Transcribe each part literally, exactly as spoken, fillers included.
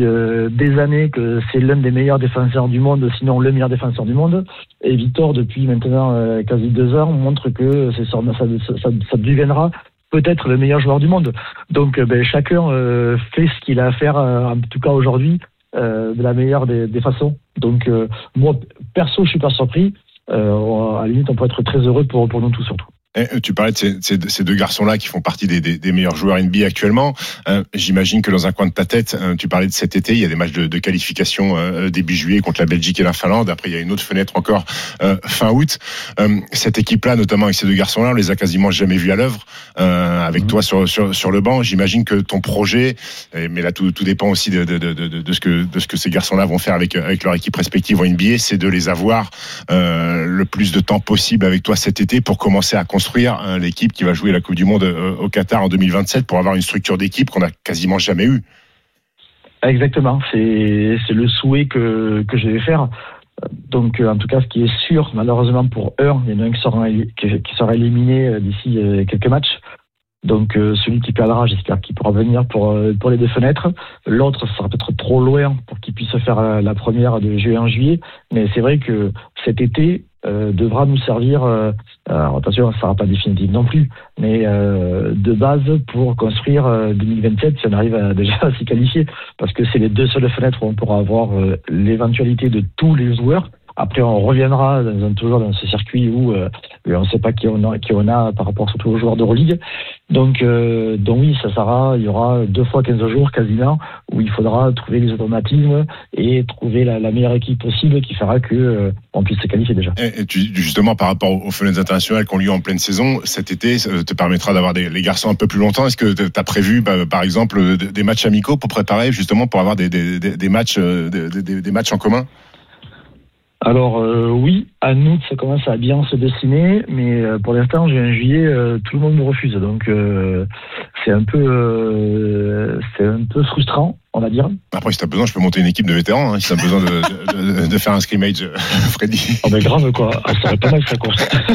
euh, des années que c'est l'un des meilleurs défenseurs du monde, sinon le meilleur défenseur du monde. Et Victor, depuis maintenant euh, quasi deux ans, montre que c'est, ça, ça, ça, ça deviendra peut-être le meilleur joueur du monde. Donc euh, ben, chacun euh, fait ce qu'il a à faire, euh, en tout cas aujourd'hui, euh, de la meilleure des, des façons. Donc euh, moi, perso, je suis pas surpris. Euh, à la limite, on peut être très heureux pour, pour nous tous surtout. Et tu parlais de ces, ces, ces deux garçons-là qui font partie des, des, des meilleurs joueurs N B A actuellement. Euh, j'imagine que dans un coin de ta tête, euh, tu parlais de cet été, il y a des matchs de, de qualification euh, début juillet contre la Belgique et la Finlande. Après, il y a une autre fenêtre encore euh, fin août. Euh, cette équipe-là, notamment avec ces deux garçons-là, on les a quasiment jamais vus à l'œuvre. Euh, avec mmh. toi sur, sur, sur le banc, j'imagine que ton projet, mais là tout, tout dépend aussi de, de, de, de, de, ce que, de ce que ces garçons-là vont faire avec, avec leur équipe respective en N B A, c'est de les avoir euh, le plus de temps possible avec toi cet été pour commencer à construire hein, l'équipe qui va jouer la Coupe du Monde au Qatar en deux mille vingt-sept pour avoir une structure d'équipe qu'on n'a quasiment jamais eue. Exactement, c'est, c'est le souhait que, que je vais faire. Donc en tout cas, ce qui est sûr, malheureusement pour eux, il y en a un qui sera, qui sera éliminé d'ici quelques matchs. Donc euh, celui qui perdra, j'espère qu'il pourra venir pour, pour les deux fenêtres. L'autre, ça sera peut-être trop loin pour qu'il puisse faire la première de juin en juillet. Mais c'est vrai que cet été euh, devra nous servir, euh, alors attention, ça ne sera pas définitif non plus, mais euh, de base pour construire euh, deux mille vingt-sept si on arrive à, déjà à s'y qualifier. Parce que c'est les deux seules fenêtres où on pourra avoir euh, l'éventualité de tous les joueurs. Après, on reviendra dans un, toujours dans ce circuit où euh, on ne sait pas qui on a, qui on a par rapport surtout aux joueurs d'Euroleague. Donc, euh, donc oui, ça sera, il y aura deux fois quinze jours quasiment où il faudra trouver les automatismes et trouver la, la meilleure équipe possible qui fera que euh, on puisse se qualifier déjà. Et, et tu, justement, par rapport aux fenêtres internationales qui ont lieu en pleine saison, cet été, ça te permettra d'avoir des, les garçons un peu plus longtemps. Est-ce que tu as prévu, bah, par exemple, des matchs amicaux pour préparer justement pour avoir des, des, des, des matchs, des, des, des matchs en commun? Alors euh, oui, à août ça commence à bien se dessiner, mais euh, pour l'instant, juin juillet, euh, tout le monde me refuse, donc euh, c'est un peu, euh, c'est un peu frustrant, on va dire. Après, si t'as besoin, je peux monter une équipe de vétérans, hein, si t'as besoin de, de, de faire un scrimmage, Freddy. Oh mais grave quoi, ah, ça serait pas mal ça quoi.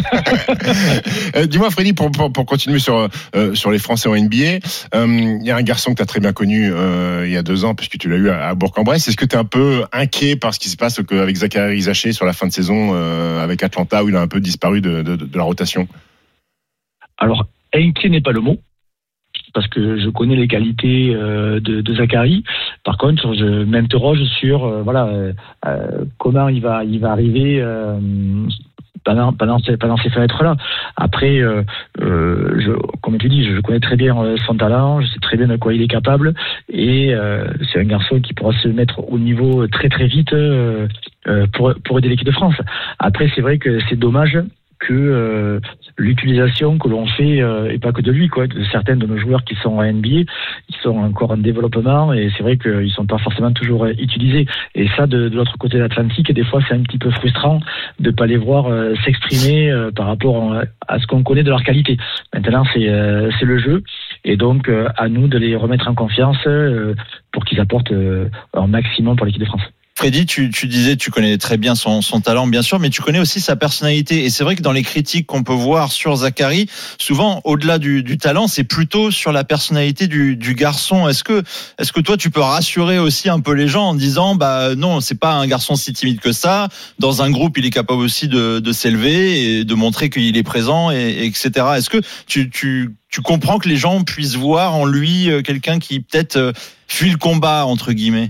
euh, dis-moi Freddy, pour, pour, pour continuer sur, euh, sur les Français en N B A, il euh, y a un garçon que t'as très bien connu euh, il y a deux ans, puisque tu l'as eu à, à Bourg-en-Bresse. Est-ce que t'es un peu inquiet par ce qui se passe avec Zachary Zaché sur la fin de saison euh, avec Atlanta, où il a un peu disparu de, de, de la rotation? Alors, inquiet n'est pas le mot, parce que je connais les qualités euh, de, de Zachary. Par contre, je m'interroge sur euh, voilà euh, comment il va il va arriver euh, pendant pendant ces, pendant ces fenêtres-là. Après, euh, euh, je, comme tu dis, je connais très bien son talent, je sais très bien de quoi il est capable, et euh, c'est un garçon qui pourra se mettre au niveau très très vite euh, pour pour aider l'équipe de France. Après, c'est vrai que c'est dommage que euh, l'utilisation que l'on fait euh, et pas que de lui quoi, de certains de nos joueurs qui sont en N B A, ils sont encore en développement et c'est vrai qu'ils sont pas forcément toujours utilisés. Et ça, de, de l'autre côté de l'Atlantique, des fois c'est un petit peu frustrant de pas les voir euh, s'exprimer euh, par rapport à, à ce qu'on connaît de leur qualité. Maintenant, c'est euh, c'est le jeu et donc euh, à nous de les remettre en confiance euh, pour qu'ils apportent euh, un maximum pour l'équipe de France. Freddy, tu, tu disais, tu connais très bien son, son talent, bien sûr, mais tu connais aussi sa personnalité. Et c'est vrai que dans les critiques qu'on peut voir sur Zachary, souvent, au-delà du, du talent, c'est plutôt sur la personnalité du, du garçon. Est-ce que, est-ce que toi, tu peux rassurer aussi un peu les gens en disant, bah non, c'est pas un garçon si timide que ça. Dans un groupe, il est capable aussi de, de s'élever et de montrer qu'il est présent, et, et etc. Est-ce que tu, tu, tu comprends que les gens puissent voir en lui quelqu'un qui peut-être fuit le combat, entre guillemets?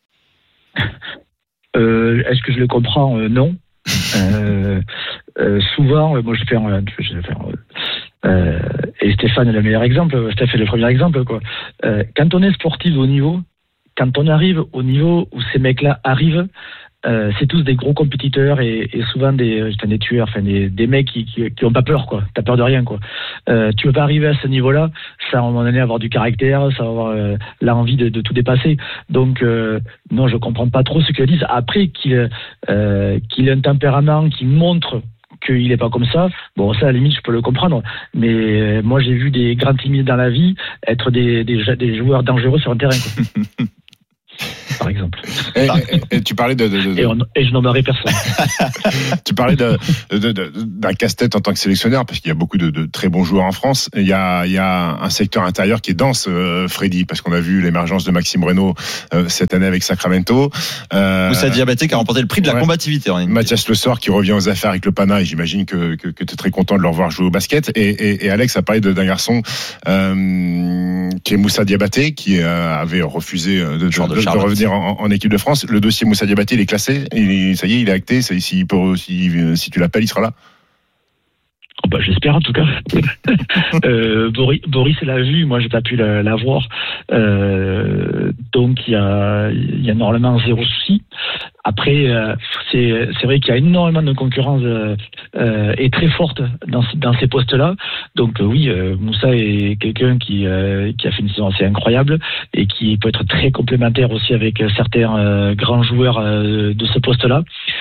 Euh, est-ce que je le comprends? euh, Non. euh, euh, souvent, euh, moi je vais faire, euh, je vais faire euh, et Stéphane est le meilleur exemple. Steph est le premier exemple, quoi. Euh, quand on est sportif de haut niveau, quand on arrive au niveau où ces mecs-là arrivent, euh, c'est tous des gros compétiteurs et, et souvent des, enfin, des tueurs, enfin des, des mecs qui, qui, qui ont pas peur, quoi. T'as peur de rien, quoi. Euh, tu veux pas arriver à ce niveau-là, ça à un moment donné avoir du caractère, ça va avoir euh, l'envie de, de tout dépasser. Donc euh, non, je comprends pas trop ce qu'ils disent. Après qu'il euh, qu'il ait un tempérament qui montre qu'il est pas comme ça, bon ça à la limite je peux le comprendre, mais euh, moi j'ai vu des grands timides dans la vie être des, des, des joueurs dangereux sur un terrain, quoi. Par exemple. Et, et, et tu parlais de, de, de, de... Et, on, et je nommerai personne. Tu parlais de, de, de, d'un casse-tête en tant que sélectionneur, parce qu'il y a beaucoup de, de très bons joueurs en France. Il y a, il y a un secteur intérieur qui est dense, euh, Freddy, parce qu'on a vu l'émergence de Maxime Reynaud euh, cette année avec Sacramento. Euh, Moussa Diabaté qui a remporté le prix de la ouais. combativité. En Mathias Le Sort qui revient aux affaires avec le Pana, et j'imagine que, que, que tu es très content de le revoir jouer au basket. Et, et, et Alex a parlé de, d'un garçon euh, qui est Moussa Diabaté, qui euh, avait refusé de, de, de, de, de revenir en, en équipe de France. Le dossier Moussa Diabaté, il est classé, et ça y est, il est acté. Si, si, si, si tu l'appelles, il sera là. Oh bah, j'espère en tout cas. euh, Boris, Boris l'a vu, moi j'ai pas pu la, la voir. Euh, donc il y a, il y a normalement zéro souci. Après, euh, c'est, c'est vrai qu'il y a énormément de concurrence euh, euh, et très forte dans, dans ces postes-là. Donc euh, oui, euh, Moussa est quelqu'un qui, euh, qui a fait une saison assez incroyable et qui peut être très complémentaire aussi avec certains euh, grands joueurs euh, de ce poste-là.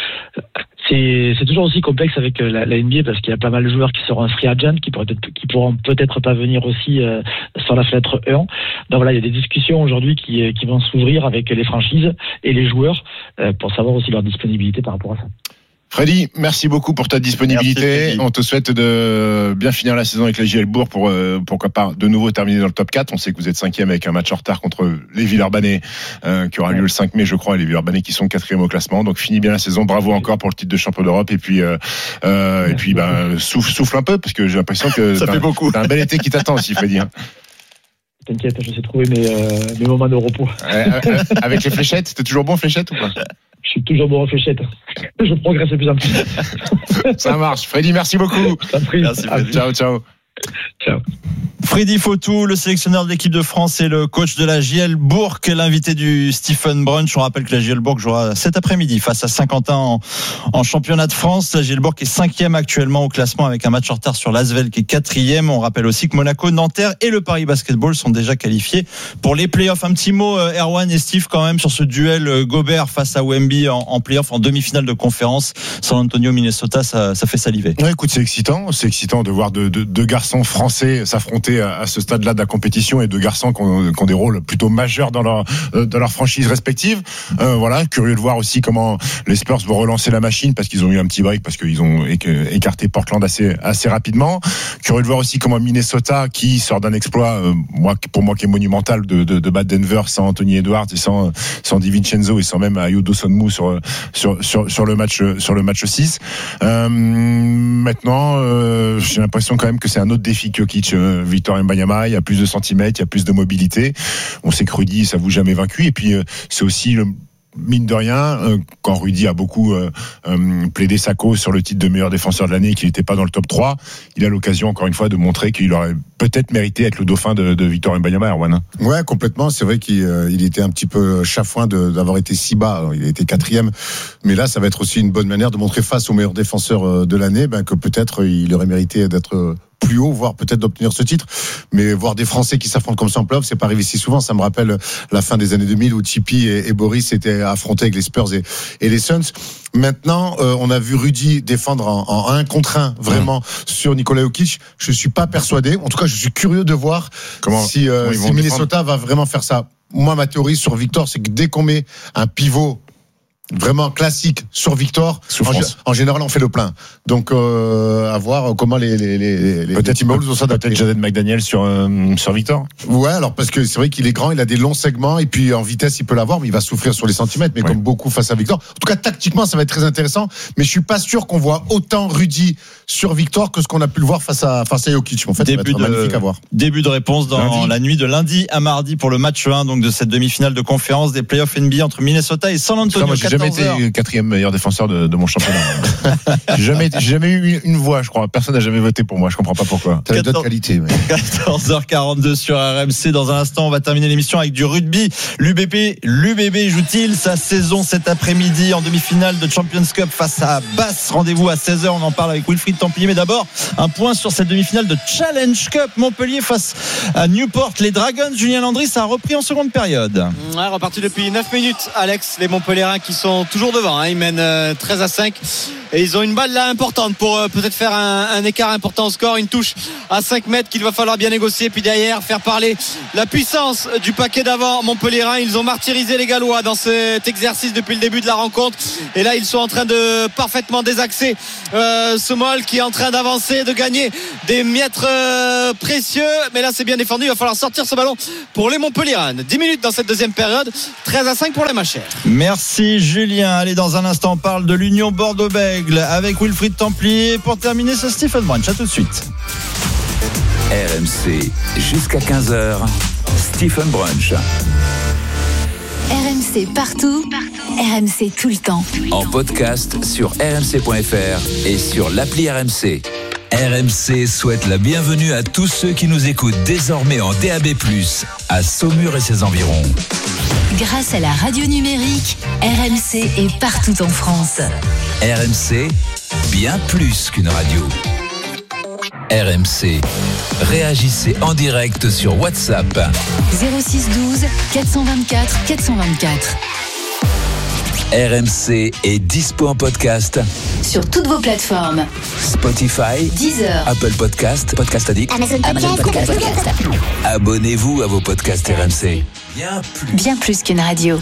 C'est, c'est toujours aussi complexe avec la, la N B A parce qu'il y a pas mal de joueurs qui seront free agent, qui pourraient être, qui pourront peut-être pas venir aussi euh, sur la fenêtre un. Donc voilà, il y a des discussions aujourd'hui qui, qui vont s'ouvrir avec les franchises et les joueurs euh, pour savoir aussi leur disponibilité par rapport à ça. Freddy, merci beaucoup pour ta disponibilité. Merci, on te souhaite de bien finir la saison avec la J L Bourg pour, euh, pourquoi pas, de nouveau terminer dans le top quatre. On sait que vous êtes cinquième avec un match en retard contre les Villeurbanais, euh, qui aura lieu le cinq mai, je crois, et les Villeurbanais qui sont quatrième au classement. Donc, finis bien la saison. Bravo encore pour le titre de champion d'Europe. Et puis, euh, euh, et puis, ben, souffle, souffle un peu, parce que j'ai l'impression que ça fait beaucoup. T'as un bel été qui t'attend aussi, Freddy. Hein. T'inquiète, je sais trouver mes, euh, mes moments de repos. Euh, euh, avec les fléchettes, c'était toujours bon, fléchettes ou pas? Je suis toujours bon en fléchette. Je progresse de plus en plus. Ça marche. Freddy, merci beaucoup. Merci, Freddy. Ciao, ciao. Ciao. Freddy Fautou, le sélectionneur de l'équipe de France et le coach de la J L Bourg, l'invité du Stephen Brunch. On rappelle que la J L Bourg jouera cet après-midi face à Saint-Quentin en, en championnat de France. La J L Bourg est cinquième actuellement au classement avec un match en retard sur l'Asvel qui est quatrième. On rappelle aussi que Monaco, Nanterre et le Paris Basketball sont déjà qualifiés pour les playoffs. Un petit mot, Erwan et Steve, quand même, sur ce duel Gobert face à Wemby en, en playoff, en demi-finale de conférence. San Antonio, Minnesota, ça, ça fait saliver. Ouais, écoute, c'est excitant. C'est excitant de voir deux, deux, deux garçons français s'affronter à, à ce stade-là de la compétition et deux garçons qui ont, qui ont des rôles plutôt majeurs dans leur, dans leur franchise respective. Euh, voilà, curieux de voir aussi comment les Spurs vont relancer la machine parce qu'ils ont eu un petit break parce qu'ils ont écarté Portland assez, assez rapidement. Curieux de voir aussi comment Minnesota, qui sort d'un exploit, euh, moi, pour moi, qui est monumental de, de, de battre Denver sans Anthony Edwards et sans, sans DiVincenzo et sans même Ayo Dosunmu sur, sur, sur, sur le match, sur le match six. Euh, maintenant, euh, j'ai l'impression quand même que c'est un autre défi que Jokic, euh, Victor Wembanyama. Il y a plus de centimètres, il y a plus de mobilité. On sait que Rudy, ça vous jamais vaincu. Et puis, euh, c'est aussi le mine de rien, euh, quand Rudy a beaucoup euh, euh, plaidé sa cause sur le titre de meilleur défenseur de l'année et qu'il n'était pas dans le top trois, il a l'occasion encore une fois de montrer qu'il aurait peut-être mérité être le dauphin de, de Victor Wembanyama, Erwan. Ouais, complètement. C'est vrai qu'il euh, il était un petit peu chafouin de, d'avoir été si bas. Alors, il a été quatrième, mais là, ça va être aussi une bonne manière de montrer face au meilleur défenseur de l'année, ben, que peut-être il aurait mérité d'être plus haut, voire peut-être d'obtenir ce titre. Mais voir des Français qui s'affrontent comme ça en playoff, c'est pas arrivé si souvent. Ça me rappelle la fin des années deux mille où Tipeee et, et Boris étaient affrontés avec les Spurs et, et les Suns. Maintenant, euh, on a vu Rudy défendre en, en un contre un vraiment mmh. sur Nikola Jokic. Je suis pas persuadé. En tout cas, je suis curieux de voir comment, si, euh, comment si Minnesota défendre. va vraiment faire ça. Moi, ma théorie sur Victor, c'est que dès qu'on met un pivot vraiment classique sur Victor, en, en général on fait le plein. Donc euh, à voir comment les les les, les peut-être Timberwolves vont s'adapter. Peut-être Jaden McDaniel sur euh, sur Victor. Ouais, alors parce que c'est vrai qu'il est grand, il a des longs segments et puis en vitesse il peut l'avoir, mais il va souffrir sur les centimètres. Mais ouais. comme beaucoup face à Victor. En tout cas tactiquement ça va être très intéressant. Mais je suis pas sûr qu'on voit autant Rudy sur Victor que ce qu'on a pu le voir face à face à Jokic. En fait, début ça va être de, magnifique à voir. Début de réponse dans lundi. La nuit de lundi à mardi pour le match un donc de cette demi-finale de conférence des playoffs N B A entre Minnesota et San Antonio. Moi, j'ai jamais été quatrième meilleur défenseur de, de mon championnat. j'ai jamais, j'ai jamais eu une voix, je crois. Personne n'a jamais voté pour moi. Je comprends pas pourquoi. T'as d'autres qualités. Ouais. quatorze heures quarante-deux sur R M C. Dans un instant, on va terminer l'émission avec du rugby. L'U B B, l'U B B joue-t-il sa saison cet après-midi en demi-finale de Champions Cup face à Basse? Rendez-vous à seize heures. On en parle avec Wilfried Templier. Mais d'abord, un point sur cette demi-finale de Challenge Cup. Montpellier face à Newport. Les Dragons, Julien Landry, ça a repris en seconde période. Ouais, reparti depuis neuf minutes. Alex, les Montpelliérains qui sont sont toujours devant, hein. Ils mènent euh, treize à cinq et ils ont une balle là importante pour euh, peut-être faire un, un écart important au score, une touche à cinq mètres qu'il va falloir bien négocier, puis derrière faire parler la puissance du paquet d'avant montpelliérain. Ils ont martyrisé les Gallois dans cet exercice depuis le début de la rencontre et là ils sont en train de parfaitement désaxer euh, Somol qui est en train d'avancer, de gagner des mètres euh, précieux, mais là c'est bien défendu, il va falloir sortir ce ballon pour les montpelliérains. dix minutes dans cette deuxième période, treize à cinq pour les Machères. Merci Julien. Allez, dans un instant on parle de l'Union Bordeaux-Bègles avec Wilfried Templier. Pour terminer, c'est Stephen Brunch. À tout de suite. R M C jusqu'à quinze heures. Stephen Brunch. R M C partout, partout. R M C tout le temps. En podcast sur r m c point f r et sur l'appli R M C. R M C souhaite la bienvenue à tous ceux qui nous écoutent désormais en D A B plus, à Saumur et ses environs. Grâce à la radio numérique, R M C est partout en France. R M C, bien plus qu'une radio. R M C. Réagissez en direct sur WhatsApp. zéro six douze quatre cent vingt-quatre quatre cent vingt-quatre. R M C est dispo en podcast sur toutes vos plateformes. Spotify, Deezer, Apple Podcast, Podcast Addict, Amazon Podcast, Podcast, Podcast. Abonnez-vous à vos podcasts R M C. Bien plus. Bien plus qu'une radio.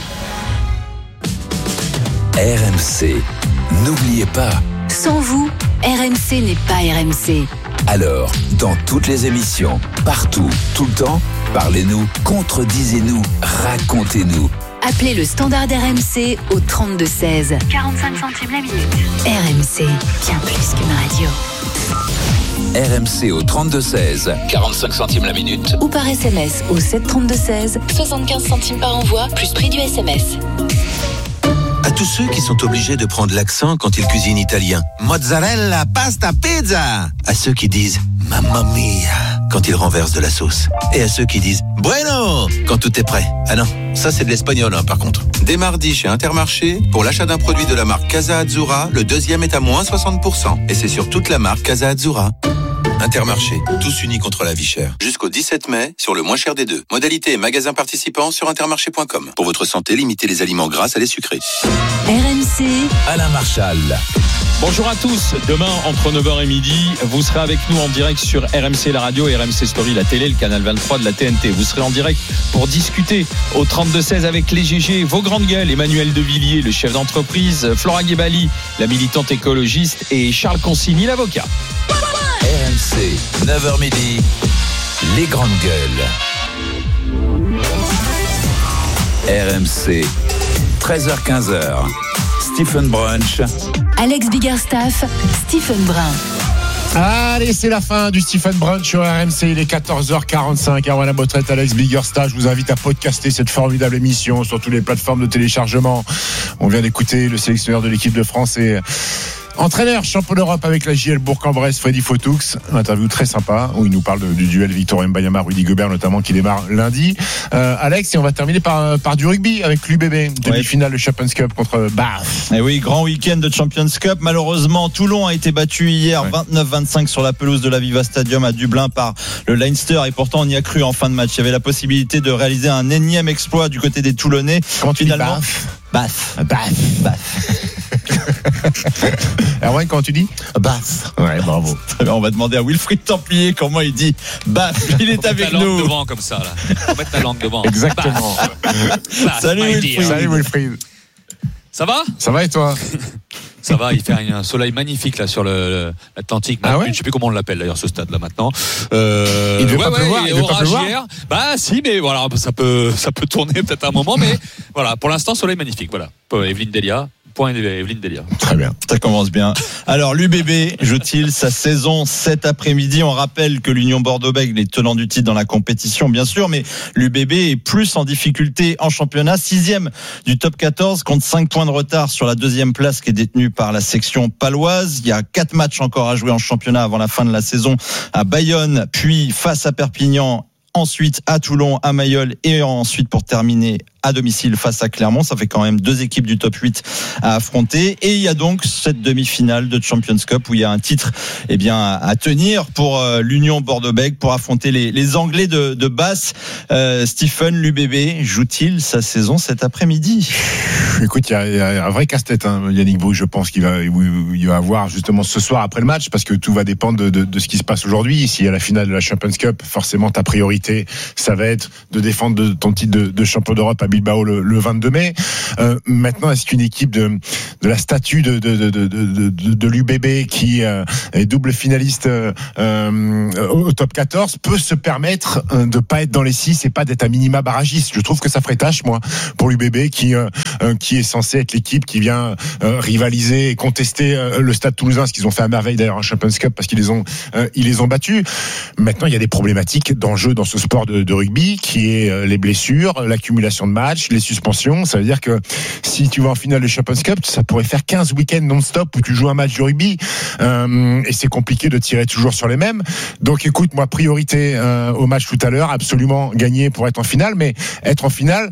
R M C. N'oubliez pas. Sans vous, R M C n'est pas R M C. Alors, dans toutes les émissions, partout, tout le temps, parlez-nous, contredisez-nous, racontez-nous. Appelez le standard R M C au trente-deux seize. quarante-cinq centimes la minute. R M C, bien plus qu'une radio. R M C au trente-deux seize, quarante-cinq centimes la minute. Ou par S M S au sept trente-deux seize, soixante-quinze centimes par envoi, plus prix du S M S. À tous ceux qui sont obligés de prendre l'accent quand ils cuisinent italien. Mozzarella, pasta, pizza. À ceux qui disent mamma mia quand ils renversent de la sauce. Et à ceux qui disent bueno quand tout est prêt. Ah non, ça c'est de l'espagnol hein, par contre. Dès mardi chez Intermarché, pour l'achat d'un produit de la marque Casa Azzurra, le deuxième est à moins soixante pour cent. Et c'est sur toute la marque Casa Azzurra. Intermarché, tous unis contre la vie chère. Jusqu'au dix-sept mai, sur le moins cher des deux. Modalité et magasins participants sur intermarché point com. Pour votre santé, limitez les aliments gras à les sucrés. R M C, Alain Marchal. Bonjour à tous. Demain, entre neuf heures et midi, vous serez avec nous en direct sur R M C la radio et R M C Story la télé, le canal vingt-trois de la T N T. Vous serez en direct pour discuter au trente-deux seize avec les G G, vos grandes gueules, Emmanuel Devilliers, le chef d'entreprise, Flora Guébali, la militante écologiste et Charles Consigny, l'avocat. R M C, neuf heures midi, les grandes gueules. R M C, treize heures quinze heures, Stephen Brunch. Alex Biggerstaff, Stephen Brun. Allez, c'est la fin du Stephen Brunch sur R M C. Il est quatorze heures quarante-cinq. Erwan Labotrette, Alex Biggerstaff. Je vous invite à podcaster cette formidable émission sur toutes les plateformes de téléchargement. On vient d'écouter le sélectionneur de l'équipe de France et entraîneur champion d'Europe avec la J L Bourg-en-Bresse, Freddy Fotoux. Une interview très sympa où il nous parle de, du duel Victor Mbayama, Rudy Gobert notamment qui démarre lundi. Euh, Alex, et on va terminer par, par du rugby avec l'U B B, demi-finale de Champions Cup contre Bath. Et oui, grand week-end de Champions Cup. Malheureusement, Toulon a été battu hier ouais. vingt-neuf vingt-cinq sur la pelouse de l'Aviva Stadium à Dublin par le Leinster. Et pourtant, on y a cru en fin de match. Il y avait la possibilité de réaliser un énième exploit du côté des Toulonnais. Comment tu finalement dis Bath Bath. Bath. Bath. Erwan, comment tu dis Bath. Ouais, bravo. On va demander à Wilfried Templier comment il dit Bath. Il est avec nous. nous. Devant comme ça, là. On va mettre la langue devant. Exactement. Bath. Salut Wilfried. Salut Wilfried. Ça va Ça va et toi? Ça va, il fait un soleil magnifique là sur le, l'Atlantique. Ah ouais, je ne sais plus comment on l'appelle d'ailleurs ce stade là maintenant. Euh, il ne devait ouais, pas ouais, pleuvoir. Il devait pas pleuvoir. Hier. Bah si, mais voilà, ça peut, ça peut tourner peut-être un moment, mais voilà, pour l'instant soleil magnifique. Voilà, Evelyne Delia. Point Evelyne Delia. Très bien. Ça commence bien. Alors, l'U B B joue-t-il sa saison cet après-midi? On rappelle que l'Union Bordeaux-Bègles est tenant du titre dans la compétition, bien sûr, mais l'U B B est plus en difficulté en championnat. Sixième du top quatorze, compte cinq points de retard sur la deuxième place qui est détenue par la section paloise. Il y a quatre matchs encore à jouer en championnat avant la fin de la saison à Bayonne, puis face à Perpignan, ensuite à Toulon, à Mayol et ensuite pour terminer à domicile face à Clermont. Ça fait quand même deux équipes du top huit à affronter. Et il y a donc cette demi-finale de Champions Cup où il y a un titre eh bien, à tenir pour euh, l'Union Bordeaux-Bègles pour affronter les, les Anglais de, de Basse. Euh, Stephen, l'U B B joue-t-il sa saison cet après-midi? Écoute, il y, y a un vrai casse-tête, hein, Yannick Brou, je pense qu'il va, il va avoir justement ce soir après le match, parce que tout va dépendre de, de, de ce qui se passe aujourd'hui. S'il y a la finale de la Champions Cup, forcément ta priorité, ça va être de défendre de, ton titre de, de champion d'Europe à Bilbao le, le vingt-deux mai. Euh, maintenant, est-ce qu'une équipe de, de la statue de, de, de, de, de, de, de l'U B B qui euh, est double finaliste euh, au top quatorze peut se permettre de pas être dans les six et pas d'être à minima barragiste? Je trouve que ça ferait tâche, moi, pour l'U B B qui euh, qui est censé être l'équipe qui vient euh, rivaliser et contester euh, le Stade Toulousain, ce qu'ils ont fait à merveille d'ailleurs en Champions Cup parce qu'ils les ont euh, ils les ont battus. Maintenant, il y a des problématiques d'enjeu dans ce sport de, de rugby qui est euh, les blessures, l'accumulation de matchs, les suspensions. Ça veut dire que si tu vas en finale de Champions Cup, ça pourrait faire quinze week-ends non-stop où tu joues un match de rugby euh, et c'est compliqué de tirer toujours sur les mêmes. Donc écoute, moi, priorité euh, au match tout à l'heure, absolument gagner pour être en finale, mais être en finale,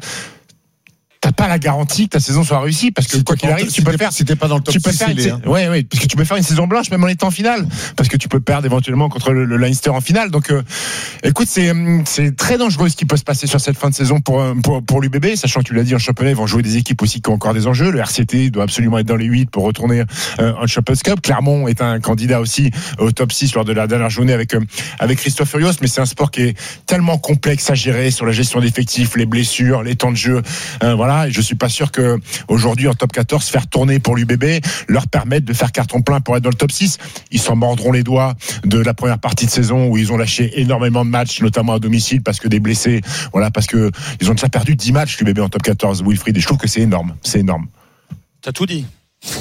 t'as pas la garantie que ta saison soit réussie, parce que si quoi qu'il arrive, tu peux faire, si t'es pas dans le top tu peux six, faire une, hein. ouais, ouais, parce que tu peux faire une saison blanche même en étant en finale, parce que tu peux perdre éventuellement contre le, le Leinster en finale. Donc, euh, écoute, c'est, c'est très dangereux ce qui peut se passer sur cette fin de saison pour, pour, pour l'U B B, sachant que tu l'as dit, en championnat, ils vont jouer des équipes aussi qui ont encore des enjeux. Le R C T doit absolument être dans les huit pour retourner euh, en Champions Cup. Clermont est un candidat aussi au top six lors de la dernière journée avec, euh, avec Christophe Furios, mais c'est un sport qui est tellement complexe à gérer sur la gestion d'effectifs, les blessures, les temps de jeu, euh, voilà, et je suis pas sûr que aujourd'hui en top quatorze, faire tourner pour l'U B B leur permettre de faire carton plein pour être dans le top six. Ils s'en mordront les doigts de la première partie de saison où ils ont lâché énormément de matchs, notamment à domicile, parce que des blessés, voilà, parce que ils ont déjà perdu dix matchs l'U B B en top quatorze, Wilfried, et je trouve que c'est énorme, c'est énorme. T'as tout dit.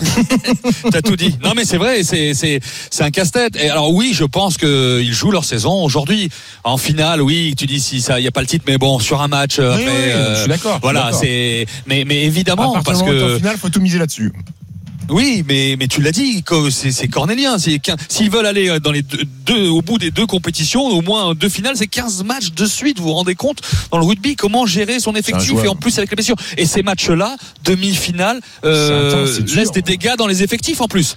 T'as tout dit. Non mais c'est vrai, c'est c'est c'est un casse-tête. Et alors oui, je pense que ils jouent leur saison aujourd'hui en finale. Oui, tu dis si ça, il y a pas le titre, mais bon, sur un match Oui, après. oui, euh, je suis d'accord. Voilà, je suis d'accord. c'est mais mais évidemment à parce partir du moment où que t'es en finale, faut tout miser là-dessus. oui, mais mais tu l'as dit, c'est, c'est cornélien. C'est, s'ils veulent aller dans les deux, deux, au bout des deux compétitions, au moins deux finales, c'est quinze matchs de suite. Vous vous rendez compte dans le rugby comment gérer son effectif et en plus avec les blessures. Et ces matchs-là, demi-finale, euh, c'est intense, c'est laissent des dégâts dans les effectifs en plus.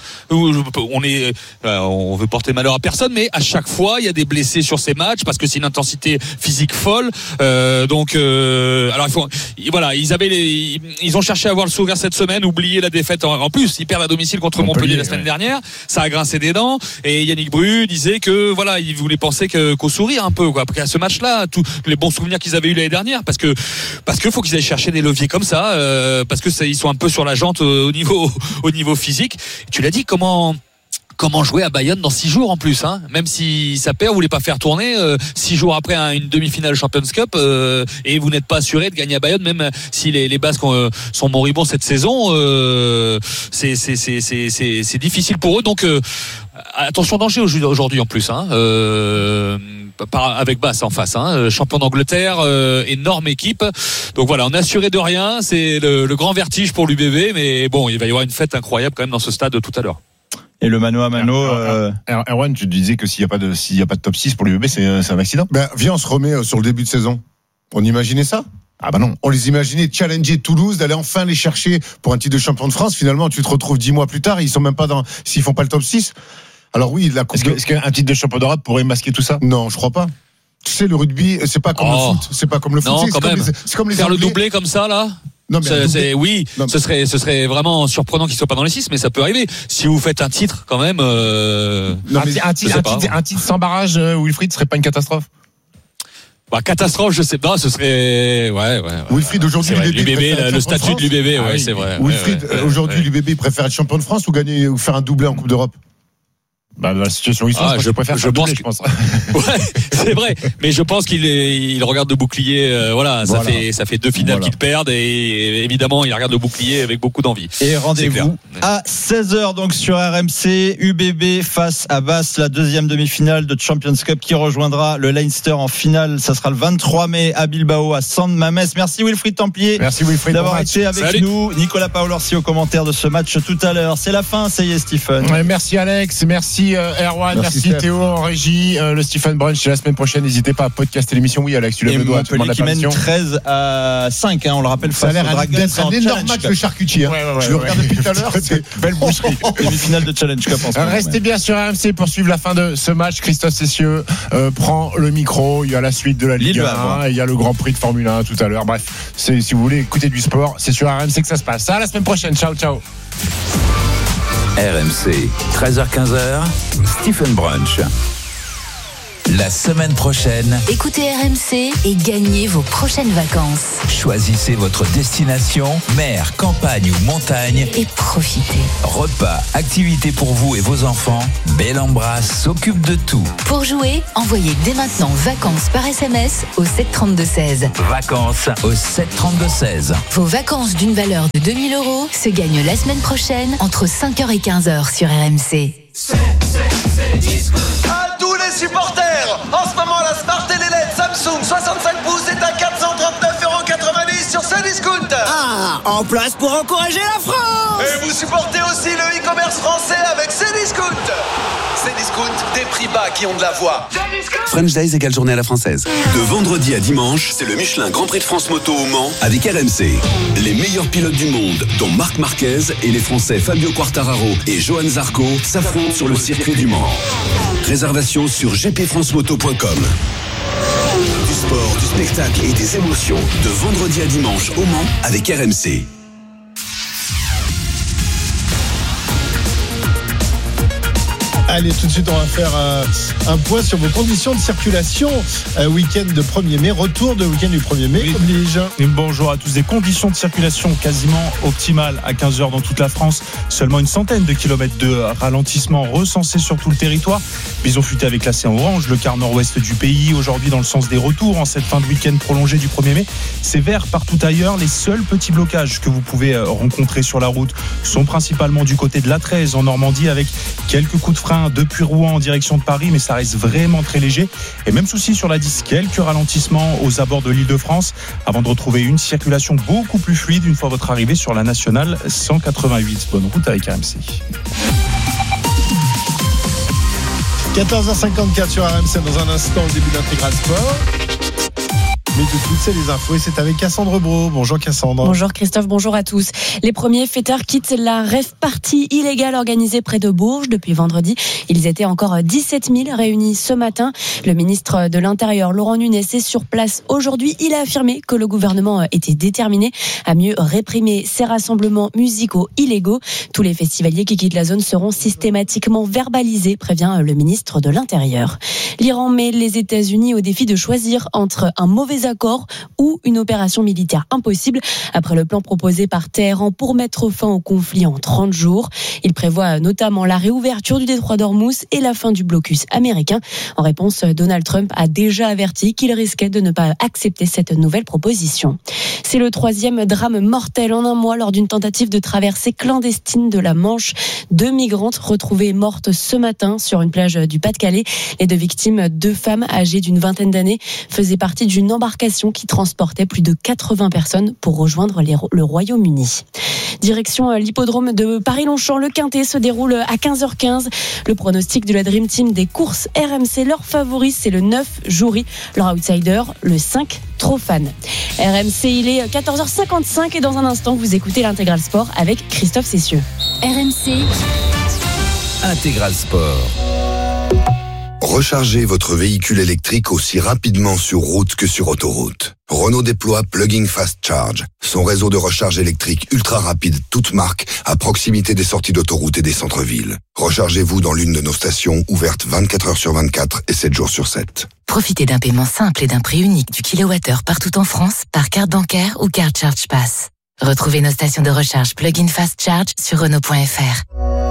On est, on veut porter malheur à personne, mais à chaque fois il y a des blessés sur ces matchs parce que c'est une intensité physique folle. Euh, donc, euh, alors il faut, voilà, ils avaient, les, ils ont cherché à avoir le sourire cette semaine, oublier la défaite en, en plus. Ils perdent à domicile contre Montpellier, Montpellier la semaine ouais. dernière, ça a grincé des dents et Yannick Bru disait que voilà, il voulait penser que, qu'au sourire un peu quoi, parce qu'à ce match-là, tous les bons souvenirs qu'ils avaient eu l'année dernière, parce que parce que faut qu'ils aillent chercher des leviers comme ça, euh, parce que ça, ils sont un peu sur la jante au niveau au niveau physique. Tu l'as dit, comment Comment jouer à Bayonne dans six jours en plus, hein. Même si ça perd, vous voulez pas faire tourner euh, six jours après hein, une demi-finale Champions Cup euh, et vous n'êtes pas assuré de gagner à Bayonne, même si les, les Basques euh, sont moribonds cette saison. Euh, c'est, c'est, c'est, c'est, c'est, c'est difficile pour eux. Donc euh, attention danger aujourd'hui en plus. Hein. Euh, avec Basse en face, hein. Champion d'Angleterre, euh, énorme équipe. Donc voilà, on est assuré de rien. C'est le, le grand vertige pour l'U B B, mais bon, il va y avoir une fête incroyable quand même dans ce stade tout à l'heure. Et le mano à mano. Euh... Erwan, tu disais que s'il n'y a pas de, s'il y a pas de top six pour l'U B B, c'est, c'est un accident. Ben, viens, on se remet sur le début de saison. On imaginait ça? Ah bah non. On les imaginait challenger Toulouse, d'aller enfin les chercher pour un titre de champion de France. Finalement, tu te retrouves dix mois plus tard, ils sont même pas dans, s'ils font pas le top six. Alors oui, la coupe est-ce, que, est-ce qu'un titre de champion d'Europe pourrait masquer tout ça? Non, je crois pas. Tu sais, le rugby, c'est pas comme oh. le foot. C'est pas comme le foot. Non, c'est, quand c'est, même. comme les, c'est comme les Faire Anglais. le doublé comme ça, là? Non, mais c'est, c'est, oui, non, ce serait, ce serait vraiment surprenant qu'ils soient pas dans les six, mais ça peut arriver. Si vous faites un titre, quand même, euh, non, un, mais, un, titre, un, titre, un titre sans barrage, euh, Wilfried, serait pas une catastrophe? Bah, catastrophe, je sais pas, ce serait, ouais, ouais. ouais Wilfried, aujourd'hui, l'U B B, l'U B B, le, le statut de l'U B B, ouais, ah, oui. c'est vrai. Wilfried, ouais, ouais, aujourd'hui, ouais. l'U B B préfère être champion de France ou gagner, ou faire un doublé en Coupe d'Europe? Bah, dans la situation où ils sont, ah, je, je préfère je pense, doublé, que... je pense. Ouais, c'est vrai. Mais je pense qu'il est, il regarde le bouclier. Euh, voilà, ça voilà. fait, ça fait deux finales voilà. qu'ils perdent et, et évidemment, il regarde le bouclier avec beaucoup d'envie. Et rendez-vous à seize heures donc sur R M C, U B B face à Basse, la deuxième demi-finale de Champions Cup qui rejoindra le Leinster en finale. Ça sera le vingt-trois mai à Bilbao, à San Mamés. Merci Wilfried Templier. Merci Wilfried d'avoir été avec Salut. nous. Nicolas Paolorsi au commentaire de ce match tout à l'heure. C'est la fin, ça y est, Stephen. Ouais, merci Alex, merci Merci euh, Erwan, merci, merci Théo en régie. Euh, le Stephen Brunch la semaine prochaine. N'hésitez pas à podcaster l'émission. Oui, Alex, tu lèves le doigt. Montpellier qui mène treize à cinq, hein, on le rappelle. Ça a l'air d'être un énorme match de charcutier. Hein. Ouais, ouais, ouais, je le ouais, regarde ouais. depuis tout à l'heure. C'est belle boucherie. Demi-finale de Challenge Cup en ce moment. Restez bien sur R M C pour suivre la fin de ce match. Christophe Cessieux euh, prend le micro. Il y a la suite de la Ligue un et il y a le Grand Prix de Formule un tout à l'heure. Bref, c'est, si vous voulez écouter du sport, c'est sur R M C que ça se passe. À la semaine prochaine. Ciao, ciao. R M C, treize heures quinze, Stephen Brunch. La semaine prochaine, écoutez R M C et gagnez vos prochaines vacances. Choisissez votre destination, mer, campagne ou montagne, et profitez. Repas, activités pour vous et vos enfants, Bellambra s'occupe de tout. Pour jouer, envoyez dès maintenant vacances par S M S au sept trente-deux seize. Vacances au sept trente-deux seize. Vos vacances d'une valeur de deux mille euros se gagnent la semaine prochaine entre cinq heures et quinze heures sur R M C. C'est, c'est, c'est disco. À tous les supporters, en ce moment la Smart Télé L E D Samsung soixante-cinq pouces est à quatre cent trente-neuf euros quatre-vingt-dix sur Cdiscount. Ah, en place pour encourager la France. Et vous supportez aussi le e-commerce français avec Cdiscount. Cdiscount, des prix bas qui ont de la voix. French Days égale journée à la française. De vendredi à dimanche, c'est le Michelin Grand Prix de France Moto au Mans avec R M C. Les meilleurs pilotes du monde, dont Marc Marquez et les Français Fabio Quartararo et Johan Zarco, s'affrontent sur le circuit du Mans. Réservation sur g p france moto point com. Du sport, du spectacle et des émotions de vendredi à dimanche au Mans avec R M C. Allez, tout de suite, on va faire euh, un point sur vos conditions de circulation. Euh, week-end de premier mai, retour de week-end du premier mai, oui. Oblige. Et bonjour à tous. Des conditions de circulation quasiment optimales à quinze heures dans toute la France. Seulement une centaine de kilomètres de ralentissement recensés sur tout le territoire. Bison futé avec classé en orange, le quart nord-ouest du pays. Aujourd'hui, dans le sens des retours, en cette fin de week-end prolongée du premier mai, c'est vert partout ailleurs. Les seuls petits blocages que vous pouvez rencontrer sur la route sont principalement du côté de l'A treize en Normandie, avec quelques coups de frein depuis Rouen en direction de Paris, mais ça reste vraiment très léger. Et même souci sur la dix, quelques ralentissements aux abords de l'Île-de-France avant de retrouver une circulation beaucoup plus fluide une fois votre arrivée sur la nationale cent quatre-vingt-huit. Bonne route avec R M C. quatorze heures cinquante-quatre sur R M C. Dans un instant, le début d'Intégral Sport. Mais tout de suite, c'est les infos et c'est avec Cassandre Brault. Bonjour Cassandre. Bonjour Christophe, bonjour à tous. Les premiers fêtards quittent la rave party illégale organisée près de Bourges depuis vendredi. Ils étaient encore dix-sept mille réunis ce matin. Le ministre de l'Intérieur, Laurent Nunez, est sur place aujourd'hui. Il a affirmé que le gouvernement était déterminé à mieux réprimer ces rassemblements musicaux illégaux. Tous les festivaliers qui quittent la zone seront systématiquement verbalisés, prévient le ministre de l'Intérieur. L'Iran met les États-Unis au défi de choisir entre un mauvais accord ou une opération militaire impossible après le plan proposé par Téhéran pour mettre fin au conflit en trente jours. Il prévoit notamment la réouverture du détroit d'Ormuz et la fin du blocus américain. En réponse, Donald Trump a déjà averti qu'il risquait de ne pas accepter cette nouvelle proposition. C'est le troisième drame mortel en un mois lors d'une tentative de traversée clandestine de la Manche. Deux migrantes retrouvées mortes ce matin sur une plage du Pas-de-Calais. Les deux victimes, deux femmes âgées d'une vingtaine d'années, faisaient partie d'une embarcation qui transportait plus de quatre-vingts personnes pour rejoindre les, le Royaume-Uni. Direction l'hippodrome de Paris-Longchamp. Le Quintet se déroule à quinze heures quinze. Le pronostic de la Dream Team des courses R M C, leur favori, c'est le neuf Jouri. Leur outsider, le cinq Trofan. R M C, il est quatorze heures cinquante-cinq et dans un instant, vous écoutez l'Intégral Sport avec Christophe Cessieux. R M C Intégral Sport. Rechargez votre véhicule électrique aussi rapidement sur route que sur autoroute. Renault déploie Plug-in Fast Charge, son réseau de recharge électrique ultra rapide toute marque à proximité des sorties d'autoroute et des centres-villes. Rechargez-vous dans l'une de nos stations ouvertes vingt-quatre heures sur vingt-quatre et sept jours sur sept. Profitez d'un paiement simple et d'un prix unique du kilowattheure partout en France par carte bancaire ou carte Charge Pass. Retrouvez nos stations de recharge Plug-in Fast Charge sur Renault point F R.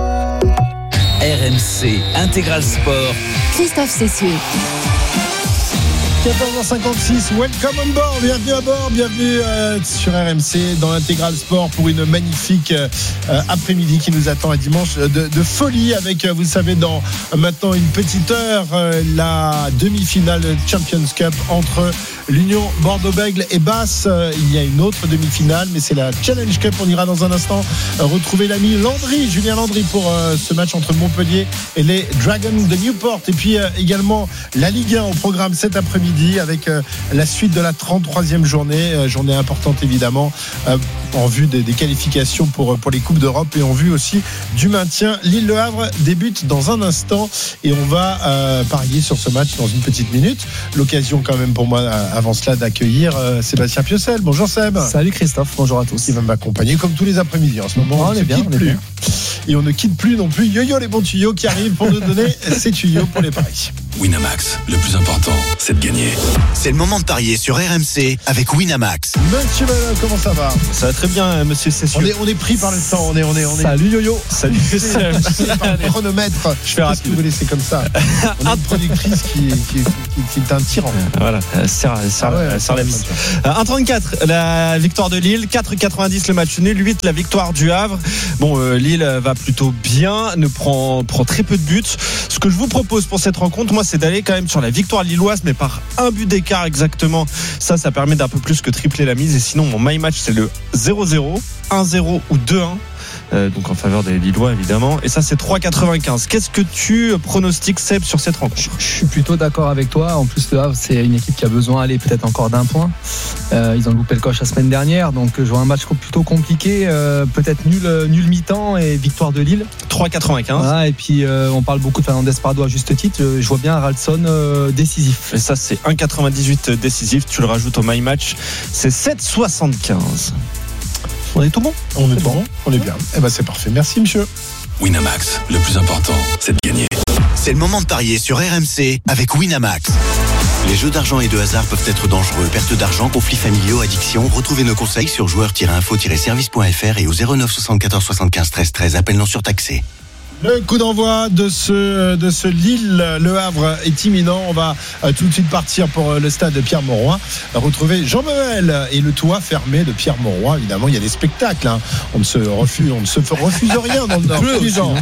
R M C Intégral Sport. Christophe Cessieux. quatorze heures cinquante-six, welcome on board, bienvenue à bord, bienvenue euh, sur R M C dans l'Intégral Sport pour une magnifique euh, après-midi qui nous attend à dimanche de, de folie avec, vous savez, dans euh, maintenant une petite heure, euh, la demi-finale Champions Cup entre l'Union Bordeaux-Bègles et Basse. Il y a une autre demi-finale, mais c'est la Challenge Cup. On ira dans un instant retrouver l'ami Landry, Julien Landry, pour ce match entre Montpellier et les Dragons de Newport. Et puis également la Ligue un au programme cet après-midi avec la suite de la trente-troisième journée. Journée importante évidemment en vue des, des qualifications pour, pour les Coupes d'Europe et en vue aussi du maintien. Lille-Le Havre débute dans un instant et on va euh, parier sur ce match dans une petite minute. L'occasion quand même pour moi avant cela d'accueillir euh, Sébastien Piocel. Bonjour Seb. Salut Christophe, bonjour à tous. Qui va m'accompagner comme tous les après-midi en ce moment. Oh, on, on est bien, quitte on est plus. bien. Et on ne quitte plus non plus Yo-Yo les bons tuyaux qui arrivent pour nous donner ces tuyaux pour les paris. Winamax, le plus important, c'est de gagner. C'est le moment de parier sur R M C avec Winamax. Monsieur Malin, comment ça va? Ça va très bien, monsieur Cessieux. On est, on est pris par le temps. On est, on est, on est. Salut Yo-Yo. Salut. C'est par le chronomètre. Je fais rapide. Que vous laissez comme ça. On a une productrice qui, qui, qui, qui est un tyran. Voilà. Euh, serre, serre, ah ouais, serre la vis. Euh, un virgule trente-quatre la victoire de Lille, quatre virgule quatre-vingt-dix le match nul, huit la victoire du Havre. Bon, euh, Lille va plutôt bien, ne prend, prend très peu de buts. Ce que je vous propose pour cette rencontre, moi, c'est d'aller quand même sur la victoire lilloise, mais par un but d'écart exactement. Ça, ça permet d'un peu plus que tripler la mise. Et sinon, mon my match, c'est le zéro zéro, un zéro ou deux un. Euh, donc en faveur des Lillois évidemment, et ça c'est trois virgule quatre-vingt-quinze. Qu'est-ce que tu pronostiques, Seb, sur cette rencontre? Je suis plutôt d'accord avec toi. En plus, le Havre, c'est une équipe qui a besoin d'aller peut-être encore d'un point. Euh, ils ont loupé le coche la semaine dernière, donc je vois un match plutôt compliqué, euh, peut-être nul, nul mi-temps et victoire de Lille. trois virgule quatre-vingt-quinze. Voilà, et puis euh, on parle beaucoup de Fernandez Pardo à juste titre. Je vois bien Haraldsson euh, décisif. Et ça c'est un virgule quatre-vingt-dix-huit décisif. Tu le rajoutes au my match, c'est sept virgule soixante-quinze. On est tout bon? On est, est tout bon, bon. On est bien. Eh ben c'est parfait. Merci monsieur. Winamax, le plus important, c'est de gagner. C'est le moment de parier sur R M C avec Winamax. Les jeux d'argent et de hasard peuvent être dangereux. Perte d'argent, conflits familiaux, addiction. Retrouvez nos conseils sur joueurs tiret info tiret service point f r et au zéro neuf soixante-quatorze soixante-quinze treize treize. Appel non surtaxé. Le coup d'envoi de ce, de ce Lille-Le Havre est imminent. On va tout de suite partir pour le stade de Pierre-Mauroy, retrouver Jean Noël et le toit fermé de Pierre-Mauroy. Évidemment, il y a des spectacles. Hein. On ne se refuse, on ne se refuse rien dans le Nord. Tous les gens.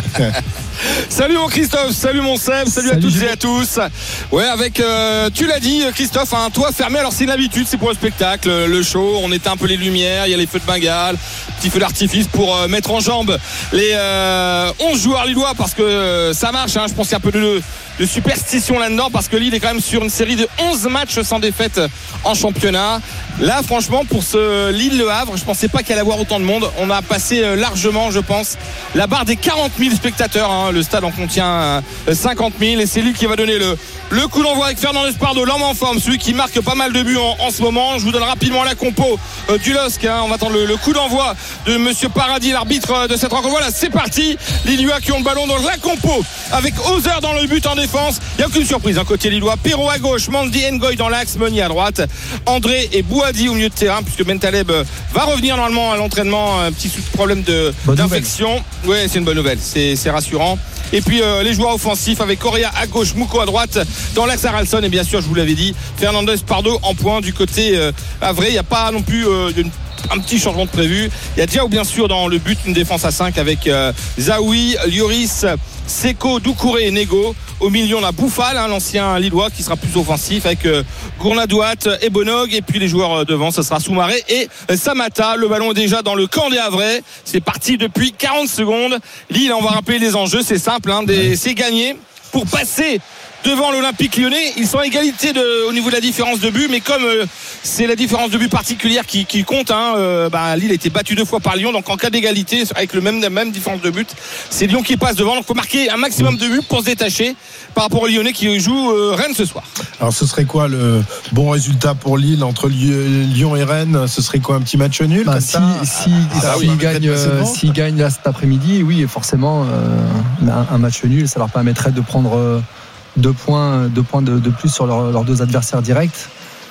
Salut mon Christophe, salut mon Seb, salut, salut à toutes et à tous. Ouais, avec, euh, tu l'as dit Christophe, un toit fermé. Alors c'est une habitude, c'est pour le spectacle, le show. On éteint un peu les lumières, il y a les feux de Bengale, petit feu d'artifice pour euh, mettre en jambe les euh, onze joueurs lillois, parce que euh, ça marche. Hein. Je pense qu'il y a un peu de, de superstition là-dedans, parce que Lille est quand même sur une série de onze matchs sans défaite en championnat. Là, franchement, pour ce Lille-Le Havre, je pensais pas qu'il allait y avoir autant de monde. On a passé largement, je pense, la barre des quarante mille spectateurs. Hein. Le stade en contient cinquante mille et c'est Lille qui va donner le, le coup d'envoi avec Fernandez Pardo, l'homme en forme, celui qui marque pas mal de buts en, en ce moment. Je vous donne rapidement la compo euh, du L O S C. Hein. On va attendre le, le coup d'envoi de Monsieur Paradis, l'arbitre de cette rencontre. Voilà, c'est parti. Lillois qui ont le ballon dans la compo avec Hauser dans le but en défense. Il n'y a aucune surprise. Un côté Lillois, Perrault à gauche, Mandy Ngoy dans l'axe, Meunier à droite, André et Bouhaddi au milieu de terrain, puisque Bentaleb va revenir normalement à l'entraînement. Un petit problème de, d'infection. Oui, c'est une bonne nouvelle. C'est, c'est rassurant. Et puis euh, les joueurs offensifs avec Correa à gauche, Mouko à droite, dans l'axe Haraldsson, et bien sûr, je vous l'avais dit, Fernandez Pardo en point du côté euh, Havrais. Il n'y a pas non plus euh, une un petit changement de prévu. Il y a déjà bien sûr dans le but une défense à cinq avec euh, Zaoui, Lloris, Seko, Doucouré et Nego. Au milieu on a Bouffal, hein, l'ancien Lillois qui sera plus offensif avec euh, Gournadouat et Bonog, et puis les joueurs euh, devant ce sera Soumaré et euh, Samata. Le ballon est déjà dans le camp des Havrais. C'est parti depuis quarante secondes. Lille, on va rappeler les enjeux, c'est simple, hein, des, c'est gagné pour passer devant l'Olympique Lyonnais. Ils sont à égalité de, au niveau de la différence de but, mais comme euh, c'est la différence de but particulière qui, qui compte, hein, euh, bah, Lille a été battu deux fois par Lyon, donc en cas d'égalité avec le même, la même différence de but, c'est Lyon qui passe devant. Donc il faut marquer un maximum de buts pour se détacher par rapport aux Lyonnais qui jouent euh, Rennes ce soir. Alors ce serait quoi le bon résultat pour Lille entre Lyon et Rennes? Ce serait quoi, un petit match nul bah, comme si, ça si, ah, si oui, ils gagnent, euh, s'ils gagnent là cet après-midi, oui, forcément euh, un, un match nul, ça leur permettrait de prendre euh, deux points, deux points de, de plus sur leur, leurs deux adversaires directs.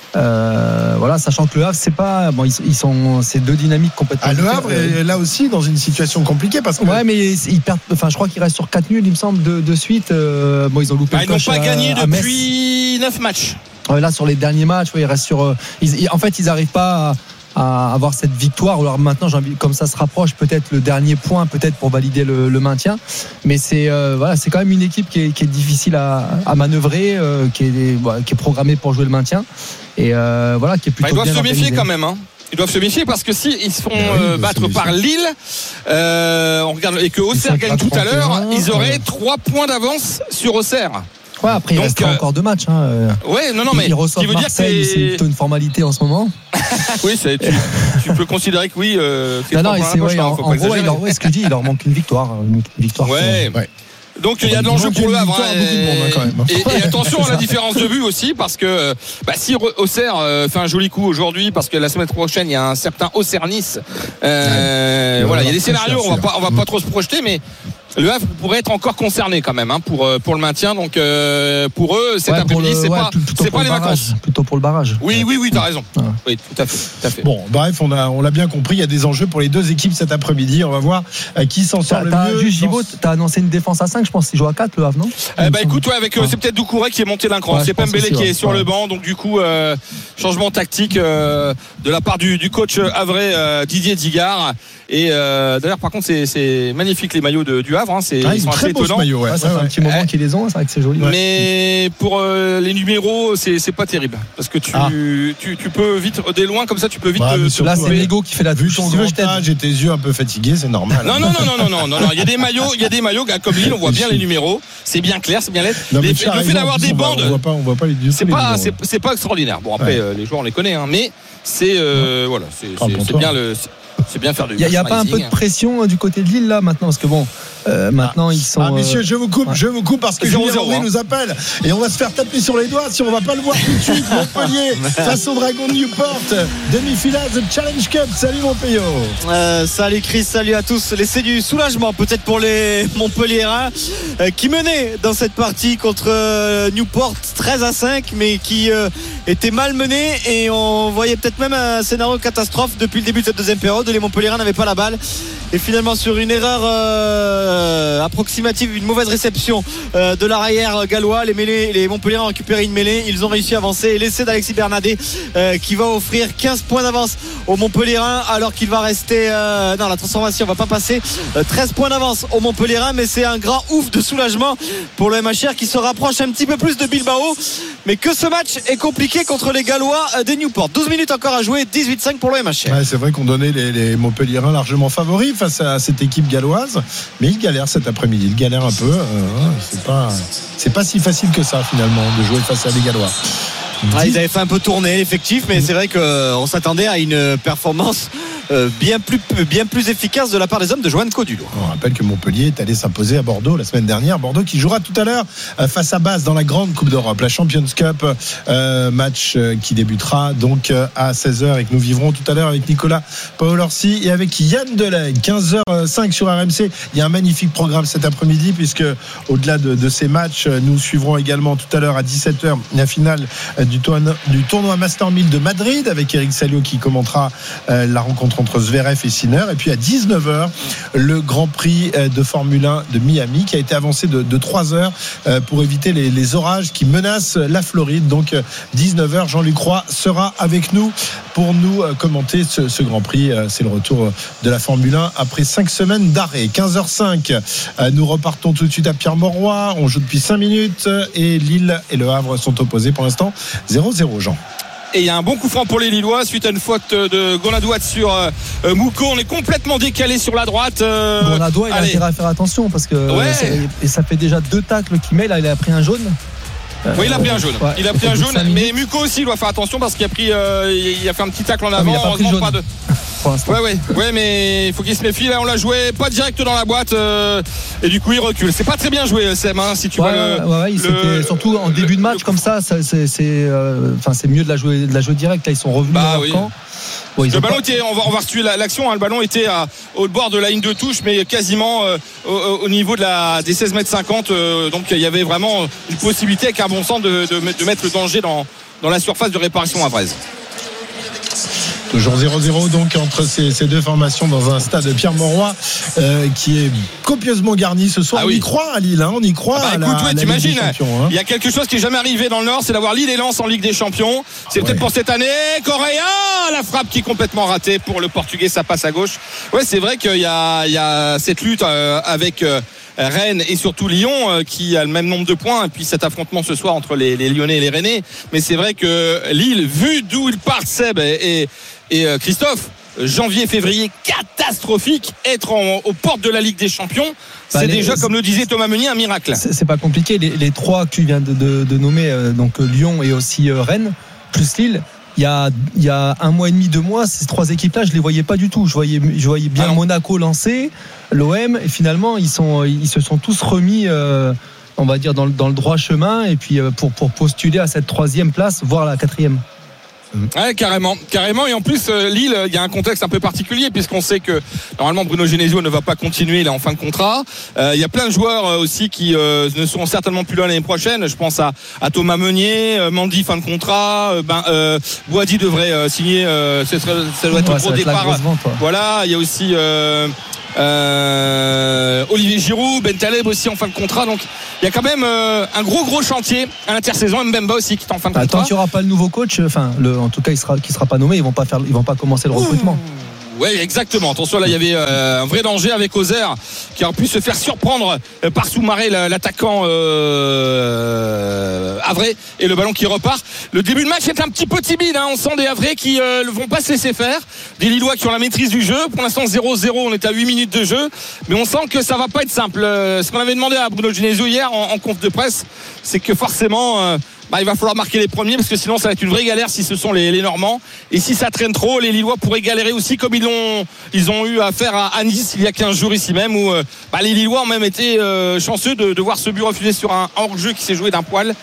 Euh, voilà, sachant que le Havre, c'est pas bon, ils, ils sont, c'est deux dynamiques complètement. Ah, le Havre est là aussi dans une situation compliquée parce que. Ouais, mais ils perdent. Enfin, je crois qu'ils restent sur quatre nuls, il me semble, de, de suite. Euh, bon, ils ont loupé. Ah, le coche. Ils n'ont pas à, gagné à depuis neuf matchs. Ouais, là, sur les derniers matchs, ouais, ils restent sur. Ils, en fait, ils n'arrivent pas. À, à avoir cette victoire. Alors maintenant, j'ai envie, comme ça se rapproche, peut-être le dernier point, peut-être pour valider le, le maintien. Mais c'est euh, voilà, c'est quand même une équipe qui est, qui est difficile à, à manœuvrer, euh, qui est voilà, qui est programmée pour jouer le maintien et euh, voilà, qui est plutôt bah, ils doivent bien se méfier organisée. quand même. Hein. Ils doivent se méfier parce que si ils se font oui, euh, battre par Lille, euh, on regarde et que Auxerre gagne tout à l'heure, ils auraient trois points d'avance sur Auxerre. Ouais, après, Donc, il restera euh, encore deux matchs. Hein. Ouais, non, non, mais ils reçoivent qui veut Marseille, dire que c'est plutôt une formalité en ce moment. oui, c'est, tu, tu peux considérer que oui. Euh, c'est non, non, trois c'est points vrai. à la En, poche, hein, en faut pas gros, il leur, exagérer. ouais, ce que je dis, il leur manque une victoire, une victoire. Ouais. Pour, ouais. Donc il y a de l'enjeu pour le Havre. Hein, et, monde, hein, et, et attention à la différence de but aussi, parce que bah, si Auxerre euh, fait un joli coup aujourd'hui, parce que la semaine prochaine il y a un certain Auxerre-Nice. Euh, ouais, voilà, il y a des scénarios. On va pas, on va pas trop se projeter, mais le Havre pourrait être encore concerné quand même hein, pour pour le maintien. Donc euh, pour eux, cet ouais, après-midi, c'est ouais, pas c'est pas les barrage, vacances. Plutôt pour le barrage. Oui, oui, oui, t'as raison. Ouais. Oui, tout à fait, tout à fait. Bon, bref, on a on l'a bien compris. Il y a des enjeux pour les deux équipes cet après-midi. On va voir euh, qui s'en sort T'as, le t'as mieux. juste Gibaud, t'as annoncé une défense à cinq, je pense qu'il joue à quatre le Havre, non Eh bah écoute, ouais, avec euh, c'est peut-être Doucouré qui est monté d'un cran. Ouais, c'est Pembele qui aussi, est ouais. sur ouais. le banc, donc du coup euh, changement tactique euh, de la part du, du coach havrais euh, Didier Digard. Et euh, d'ailleurs, par contre, c'est, c'est magnifique les maillots de, du Havre. Hein, c'est Ah, ils sont assez étonnants. Maillot, ouais. Ouais, ça ouais, fait ouais. un petit moment Eh. qu'ils les ont, c'est vrai que c'est joli. Mais pour euh, les numéros, c'est, c'est pas terrible parce que tu, Ah. tu tu peux vite dès loin comme ça, tu peux vite. Ouais, te- mais te surtout, Là, c'est trouver. Lego qui fait la Vu touche. ton Si tu veux, je grand t'aide. âge et tes yeux un peu fatigués, c'est normal. Non, non, non, non, non, non, non, non. Il y a des maillots, il y a des maillots gars, comme Lille, on voit bien les numéros. C'est bien clair, c'est bien lettre. Non, mais Les- tu as le fait raison, d'avoir en plus, des on voit- bandes. On voit pas, on voit pas les yeux. C'est pas, c'est, c'est pas extraordinaire. Bon après Ouais. euh, les joueurs on les connaît, hein, mais c'est euh, voilà, c'est, Parle c'est, pour c'est toi. bien le, c'est, c'est bien faire du. Il n'y a, y a pas un peu de pression euh, du côté de Lille là maintenant parce que bon, euh, maintenant ils sont. Ah, messieurs, euh, je vous coupe, ouais. je vous coupe parce que zéro Julien zéro, Landry hein. nous appelle et on va se faire taper sur les doigts si on va pas le voir tout de suite. Montpellier face au Dragon de Newport, demi-finale de Challenge Cup. Salut mon Péo. Euh, salut Chris, salut à tous. Laissez du soulagement peut-être pour les Montpelliérains euh, qui menaient dans cette partie contre euh, Newport treize à cinq, mais qui euh, étaient mal menés et on voyait peut-être même un scénario catastrophe depuis le début de cette deuxième période. Les Montpelliérains n'avaient pas la balle et finalement sur une erreur euh, approximative, une mauvaise réception euh, de l'arrière gallois, les, mêlés, les Montpelliérains ont récupéré une mêlée, ils ont réussi à avancer et l'essai d'Alexis Bernadet euh, qui va offrir quinze points d'avance aux Montpelliérains alors qu'il va rester euh, non la transformation va pas passer euh, treize points d'avance aux Montpelliérains, mais c'est un grand ouf de soulagement pour le M H R qui se rapproche un petit peu plus de Bilbao, mais que ce match est compliqué contre les Gallois euh, des Newport. Douze minutes encore à jouer, dix-huit cinq pour le M H R. Ouais, c'est vrai qu'on donnait les, les Montpelliérains largement favoris face à cette équipe galloise, mais ils galèrent cet après-midi. Ils galèrent un peu. Euh, c'est pas, c'est pas si facile que ça finalement de jouer face à des Gallois. Ah, ils avaient fait un peu tourner l'effectif, mais c'est vrai qu'on s'attendait à une performance euh, bien plus, bien plus efficace de la part des hommes de Johan Codulo. On rappelle que Montpellier est allé s'imposer à Bordeaux la semaine dernière. Bordeaux qui jouera tout à l'heure euh, face à Basse dans la grande Coupe d'Europe, la Champions Cup, euh, match euh, qui débutera donc euh, à seize heures et que nous vivrons tout à l'heure avec Nicolas Paolorsi et avec Yann Delegue. quinze heures cinq sur R M C. Il y a un magnifique programme cet après-midi puisque au-delà de, de ces matchs, nous suivrons également tout à l'heure à dix-sept heures la finale euh, du tournoi, du tournoi Master mille de Madrid avec Eric Salio qui commentera euh, la rencontre entre Zverev et Sinner. Et puis à dix-neuf heures, le Grand Prix euh, de Formule un de Miami qui a été avancé de, de trois heures euh, pour éviter les, les orages qui menacent la Floride. Donc euh, dix-neuf heures, Jean-Luc Roy sera avec nous pour nous euh, commenter ce, ce Grand Prix. Euh, c'est le retour de la Formule un après cinq semaines d'arrêt. quinze heures cinq, euh, nous repartons tout de suite à Pierre-Mauroy. On joue depuis cinq minutes et Lille et le Havre sont opposés pour l'instant zéro zéro. Jean. Et il y a un bon coup franc pour les Lillois suite à une faute de Gonadouat sur euh, Mouko. On est complètement décalé sur la droite. Euh, Gonadouat, il a allez. intérêt à faire attention parce que Ouais. ça, et ça fait déjà deux tacles qu'il met. Là, il a pris un jaune. Oui, il a pris un jaune. Ouais, il a pris un au bout de jaune, cinq mais minutes. Muko aussi doit faire attention parce qu'il a pris, euh, il a fait un petit tacle en Ah, mais avant. il a pas pris le Heureusement, jaune. pas de. Pour l'instant. Ouais, ouais, ouais, mais il faut qu'il se méfie. Là, on l'a joué pas direct dans la boîte euh, et du coup, il recule. C'est pas très bien joué, Sem, hein, si tu Ouais, vois. Le, ouais, ouais, il le- s'était- surtout en début de match comme ça, ça, c'est, c'est, euh, enfin, c'est mieux de la jouer, de la jouer direct. Là, ils sont revenus Bah dans leur oui. camp. Bon, ils Le ont ballon pas- était, on va, on va restituer la- l'action. Hein, le ballon était à, au bord de la ligne de touche, mais quasiment euh, au, au niveau de la, des seize mètres cinquante. Euh, donc il y avait vraiment une possibilité avec un bon sens de, de, de mettre le danger dans, dans la surface de réparation havraise. Toujours zéro zéro donc entre ces, ces deux formations dans un stade Pierre-Mauroy euh, qui est copieusement garni ce soir. Ah oui. On y croit à Lille, hein, on y croit. Ah bah, à écoute, la, ouais, à la t'imagines, Ligue des Champions, hein. Il y a quelque chose qui est jamais arrivé dans le Nord, c'est d'avoir Lille et Lens en Ligue des Champions. C'est ah peut-être ouais. pour cette année. Correa, la frappe qui est complètement ratée pour le Portugais, ça passe à gauche. Ouais, c'est vrai qu'il y a, il y a cette lutte euh, avec. Euh, Rennes et surtout Lyon euh, qui a le même nombre de points et puis cet affrontement ce soir entre les, les Lyonnais et les Rennais, mais c'est vrai que Lille, vu d'où ils partent Seb et, et, et euh, Christophe, janvier, février catastrophique, être en, aux portes de la Ligue des Champions, bah c'est les, déjà comme le disait Thomas Meunier un miracle. C'est, c'est pas compliqué, les, les trois que tu viens de, de, de nommer euh, donc Lyon et aussi euh, Rennes plus Lille. Il y, a, il y a un mois et demi, deux mois, ces trois équipes-là, je les voyais pas du tout. Je voyais, je voyais bien ah Monaco lancer, l'O M, et finalement, ils, sont, ils se sont tous remis, euh, on va dire, dans le, dans le droit chemin, et puis euh, pour, pour postuler à cette troisième place, voire la quatrième. Ouais, carrément, carrément. Et en plus, euh, Lille, il y a un contexte un peu particulier puisqu'on sait que normalement Bruno Genesio ne va pas continuer, il est en fin de contrat. Euh, il y a plein de joueurs euh, aussi qui euh, ne seront certainement plus là l'année prochaine. Je pense à, à Thomas Meunier, euh, Mandy fin de contrat. Euh, ben, euh, Boadi devrait euh, signer. Euh, ça, serait, ça doit être ouais, un gros départ. Vente, voilà. Il y a aussi. Euh, Euh, Olivier Giroud, Ben Taleb aussi en fin de contrat, donc il y a quand même euh, un gros gros chantier à l'intersaison. Mbemba aussi qui est en fin de contrat. Tant qu'il n'y aura pas le nouveau coach, enfin le, en tout cas il sera, qui sera pas nommé, ils vont pas faire, ils vont pas commencer le recrutement. Oui, exactement. Attention, là, il y avait euh, un vrai danger avec Auxerre qui aurait pu se faire surprendre euh, par Soumaré, l'attaquant euh, Havrais, et le ballon qui repart. Le début de match est un petit peu timide. Hein. On sent des Havrais qui ne euh, vont pas se laisser faire. Des Lillois qui ont la maîtrise du jeu. Pour l'instant, zéro zéro. On est à huit minutes de jeu. Mais on sent que ça va pas être simple. Euh, ce qu'on avait demandé à Bruno Genesio hier en, en conf de presse, c'est que forcément... Euh, Bah, il va falloir marquer les premiers parce que sinon ça va être une vraie galère si ce sont les, les Normands, et si ça traîne trop, les Lillois pourraient galérer aussi comme ils l'ont ils ont eu à faire à, à Nice il y a quinze jours ici même où euh, bah, les Lillois ont même été euh, chanceux de, de voir ce but refusé sur un hors-jeu qui s'est joué d'un poil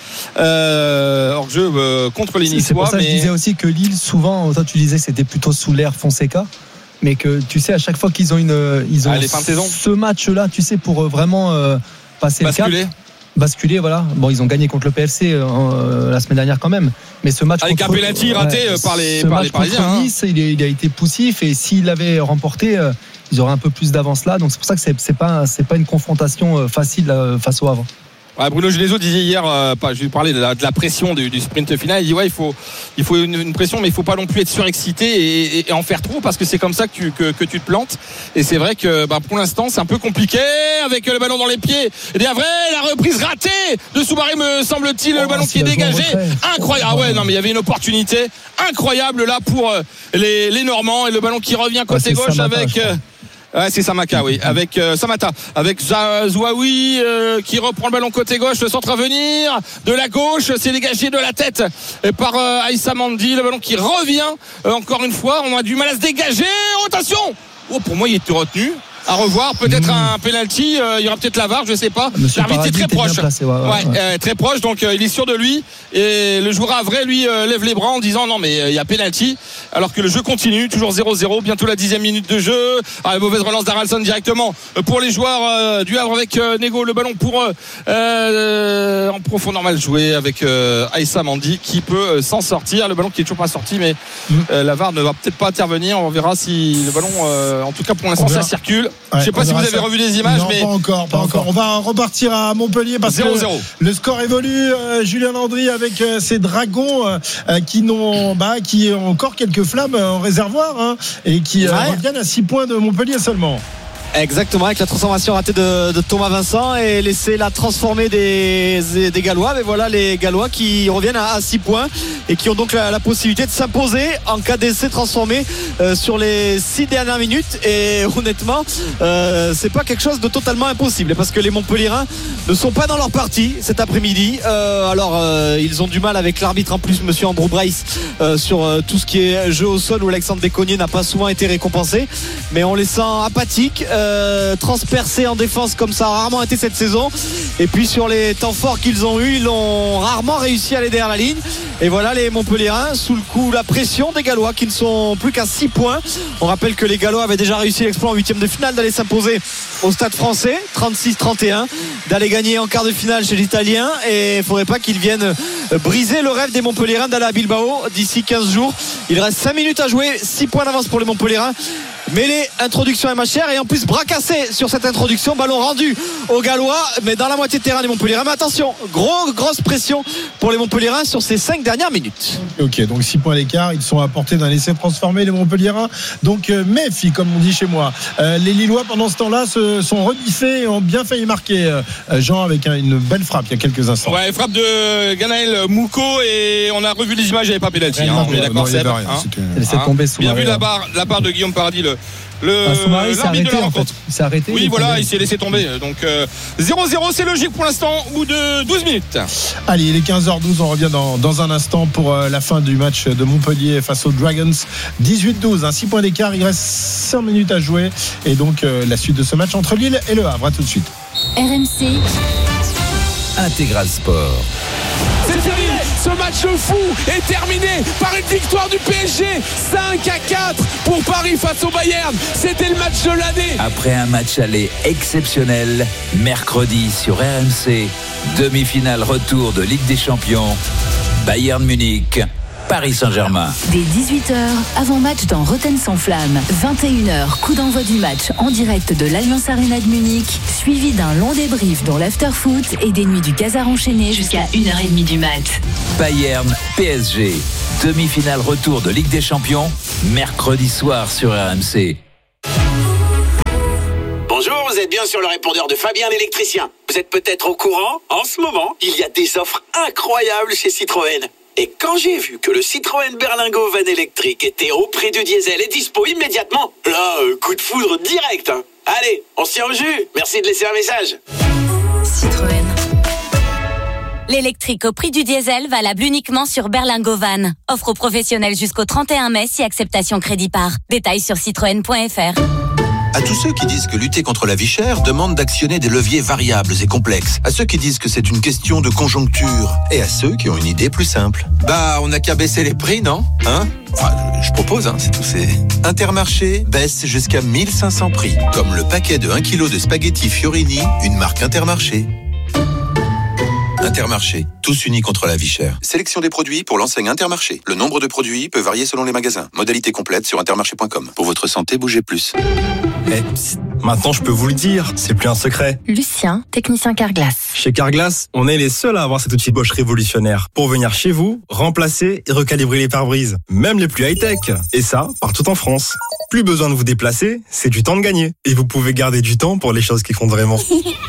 euh, hors-jeu euh, contre les Niçois. C'est pour ça mais... que je disais aussi que Lille souvent, toi tu disais que c'était plutôt sous l'ère Fonseca, mais que tu sais à chaque fois qu'ils ont une ils ont ah, ce match-là, tu sais, pour euh, vraiment euh, passer basculer. le cap. Basculer, voilà. Bon, ils ont gagné contre le P F C euh, la semaine dernière quand même. Mais ce match avec contre, un penalty raté ouais, par les, par les Parisiens. Contre Nice, hein. il, est, il a été poussif, et s'il l'avait remporté, euh, ils auraient un peu plus d'avance là. Donc c'est pour ça que c'est, c'est pas c'est pas une confrontation facile euh, face au Havre. Ouais, Bruno Genesio disait hier, euh, pas, je vais parler de la, de la pression du, du sprint final. Il dit ouais, il faut, il faut une, une pression, mais il faut pas non plus être surexcité et, et, et en faire trop, parce que c'est comme ça que tu, que, que tu te plantes. Et c'est vrai que bah, pour l'instant, c'est un peu compliqué avec le ballon dans les pieds. Et bien vrai, la reprise ratée de Soumaré, me semble-t-il, oh, le ballon qui est dégagé, incroyable. Ah ouais, non mais il y avait une opportunité incroyable là pour les, les Normands, et le ballon qui revient côté ouais, gauche avec. Ouais, c'est Samaka, oui, avec euh, Samata, avec Zouaoui euh, qui reprend le ballon côté gauche, le centre à venir de la gauche, c'est dégagé de la tête par euh, Aïssa Mandi, le ballon qui revient euh, encore une fois, on a du mal à se dégager, rotation. Oh, pour moi il était retenu. À revoir, peut-être mmh. un penalty, euh, il y aura peut-être la V A R, je sais pas. L'arbitre est très proche. Placé, ouais, ouais, ouais, ouais. Euh, très proche, donc euh, il est sûr de lui. Et le joueur Havrais, lui, euh, lève les bras en disant non, mais euh, il y a penalty. Alors que le jeu continue, toujours zéro zéro, bientôt la dixième minute de jeu. Ah, mauvaise relance d'Aralson directement pour les joueurs euh, du Havre avec euh, Nego, le ballon pour euh, euh, en profondeur mal joué avec euh, Aïssa Mandi qui peut euh, s'en sortir. Le ballon qui est toujours pas sorti, mais euh, la V A R ne va peut-être pas intervenir. On verra si le ballon, euh, en tout cas pour l'instant, ça circule. Ouais, je sais pas si vous avez ça. revu les images, non, mais pas encore, pas, pas encore. encore. On va repartir à Montpellier parce zéro zéro. Que le score évolue. Euh, Julien Landry avec euh, ses Dragons euh, qui n'ont, bah, qui ont encore quelques flammes en réservoir, hein, et qui euh, ouais. reviennent à six points de Montpellier seulement. Exactement, avec la transformation ratée de, de Thomas Vincent et laisser la transformer des, des Gallois. Mais voilà les Gallois qui reviennent à six points et qui ont donc la, la possibilité de s'imposer en cas d'essai transformé euh, sur les six dernières minutes. Et honnêtement, euh, c'est pas quelque chose de totalement impossible, parce que les Montpelliérains ne sont pas dans leur partie cet après-midi. Euh, alors euh, ils ont du mal avec l'arbitre en plus, monsieur Andrew Bryce, euh, sur euh, tout ce qui est jeu au sol, où Alexandre Descogniers n'a pas souvent été récompensé. Mais on les sent apathiques. euh, transpercé en défense comme ça a rarement été cette saison. Et puis sur les temps forts qu'ils ont eu, ils ont rarement réussi à aller derrière la ligne. Et voilà les Montpelliérains sous le coup, la pression des Gallois qui ne sont plus qu'à six points. On rappelle que les Gallois avaient déjà réussi l'exploit en huitième de finale d'aller s'imposer au Stade Français, trente-six trente et un, d'aller gagner en quart de finale chez l'Italien. Et il ne faudrait pas qu'ils viennent briser le rêve des Montpelliérains d'aller à Bilbao d'ici quinze jours. Il reste cinq minutes à jouer, six points d'avance pour les Montpelliérains. Mêlée, introduction M H R et en plus bras cassés sur cette introduction, ballon rendu aux Gallois mais dans la moitié de terrain des Montpelliérains. Mais attention, gros, grosse pression pour les Montpelliérains sur ces cinq dernières minutes. Ok, donc six points d'écart, ils sont à portée d'un essai transformé les Montpelliérains. Donc euh, méfie comme on dit chez moi. Euh, les Lillois pendant ce temps-là se sont rebiffés et ont bien failli marquer euh, Jean avec un, une belle frappe il y a quelques instants. Ouais, frappe de Ganaël Mouko et on a revu les images, il n'y avait pas pénalty. Hein, on est d'accord, Seb. Hein, hein, bien vu la, barre, la part de Guillaume Paradis, le Le, Soumaré s'est arrêté, en fait. Il s'est arrêté. Oui, voilà, tombé. Il s'est laissé tomber. Donc euh, zéro zéro, c'est logique pour l'instant, au bout de douze minutes. Allez, il est quinze heures douze, on revient dans, dans un instant pour euh, la fin du match de Montpellier face aux Dragons. dix-huit douze, hein, six points d'écart, il reste cinq minutes à jouer. Et donc euh, la suite de ce match entre Lille et Le Havre. À tout de suite. R M C Intégral Sport. C'est fini, ce match fou est terminé par une victoire du P S G, cinq à quatre pour Paris face au Bayern. C'était le match de l'année. Après un match aller exceptionnel, mercredi sur R M C, demi-finale retour de Ligue des Champions, Bayern Munich, Paris Saint-Germain. Dès dix-huit heures, avant-match dans Rotten sans flamme. vingt et une heures, coup d'envoi du match en direct de l'Allianz Arena de Munich, suivi d'un long débrief dans l'after-foot et des nuits du Casar enchaîné jusqu'à une heure trente du mat. Bayern P S G, demi-finale retour de Ligue des Champions, mercredi soir sur R M C. Bonjour, vous êtes bien sur le répondeur de Fabien l'électricien. Vous êtes peut-être au courant, en ce moment, il y a des offres incroyables chez Citroën. Et quand j'ai vu que le Citroën Berlingo Van électrique était au prix du diesel et dispo immédiatement, là, euh, coup de foudre direct. Hein. Allez, on se tient au jus. Merci de laisser un message. Citroën. L'électrique au prix du diesel, valable uniquement sur Berlingo Van. Offre aux professionnels jusqu'au trente et un mai si acceptation crédit par. Détails sur citroën point f r. À tous ceux qui disent que lutter contre la vie chère demande d'actionner des leviers variables et complexes. À ceux qui disent que c'est une question de conjoncture. Et à ceux qui ont une idée plus simple. Bah, on n'a qu'à baisser les prix, non ? Hein ? Enfin, je propose, hein, c'est tout. C'est... Intermarché baisse jusqu'à mille cinq cents prix. Comme le paquet de un kilo de spaghettis Fiorini, une marque Intermarché. Intermarché, tous unis contre la vie chère. Sélection des produits pour l'enseigne Intermarché. Le nombre de produits peut varier selon les magasins. Modalité complète sur intermarché point com. Pour votre santé, bougez plus. Eh, psst, maintenant je peux vous le dire, c'est plus un secret. Lucien, technicien Carglass. Chez Carglass, on est les seuls à avoir cet outil Bosch révolutionnaire pour venir chez vous, remplacer et recalibrer les pare-brises, même les plus high-tech. Et ça, partout en France. Plus besoin de vous déplacer, c'est du temps de gagner. Et vous pouvez garder du temps pour les choses qui comptent vraiment.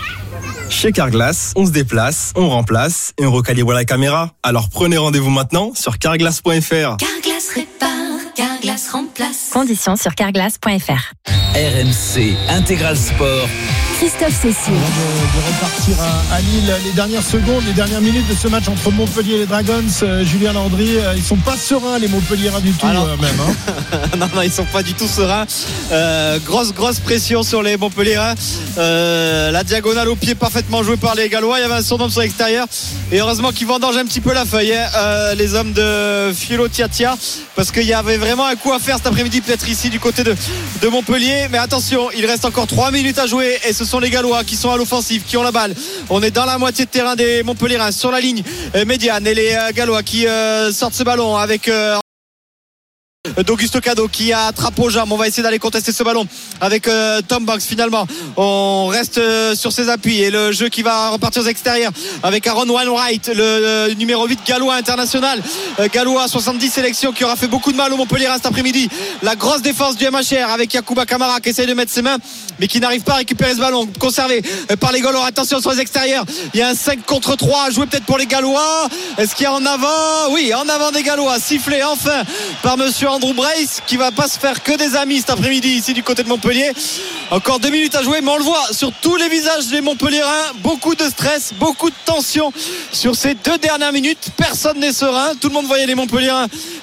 Chez Carglass, on se déplace, on remplace et on recalibre la caméra. Alors prenez rendez-vous maintenant sur carglass point f r. Carglass répare, Carglass remplace. Conditions sur carglass point f r. R M C Intégral Sport. Christophe Cessieux. De, de repartir à, à Lille, les dernières secondes, les dernières minutes de ce match entre Montpellier et les Dragons. Euh, Julien Landry, euh, ils sont pas sereins les Montpelliérains du tout. Alors, euh, même. Hein. non, non, ils sont pas du tout sereins. Euh, grosse, grosse pression sur les Montpelliérains. Euh, la diagonale au pied parfaitement jouée par les Gallois. Il y avait un surnom sur l'extérieur. Et heureusement qu'ils vendangent un petit peu la feuille, hein, euh, les hommes de Fiolo Tiatia, parce qu'il y avait vraiment un coup à faire cet après-midi, peut-être ici du côté de, de Montpellier. Mais attention, il reste encore trois minutes à jouer et ce sont les Gallois qui sont à l'offensive, qui ont la balle. On est dans la moitié de terrain des Montpelliérains sur la ligne médiane et les Gallois qui euh, sortent ce ballon avec euh, d'Augusto Cado qui attrape aux jambes. On va essayer d'aller contester ce ballon avec euh, Tom Banks. Finalement on reste euh, sur ses appuis et le jeu qui va repartir aux extérieurs avec Aaron Wainwright, le euh, numéro huit gallois international, euh, gallois soixante-dix sélections, qui aura fait beaucoup de mal au Montpellier cet après-midi. La grosse défense du M H R avec Yacouba Kamara qui essaye de mettre ses mains mais qui n'arrive pas à récupérer ce ballon conservé par les Gallois. Attention sur les extérieurs, il y a un cinq contre trois à jouer peut-être pour les Gallois. Est-ce qu'il y a en avant? Oui, en avant des Gallois, sifflé enfin par monsieur Andrew Brace, qui va pas se faire que des amis cet après-midi ici du côté de Montpellier. Encore deux minutes à jouer, mais on le voit sur tous les visages des Montpelliérains, beaucoup de stress, beaucoup de tension sur ces deux dernières minutes. Personne n'est serein, tout le monde voyait les Montpelliérains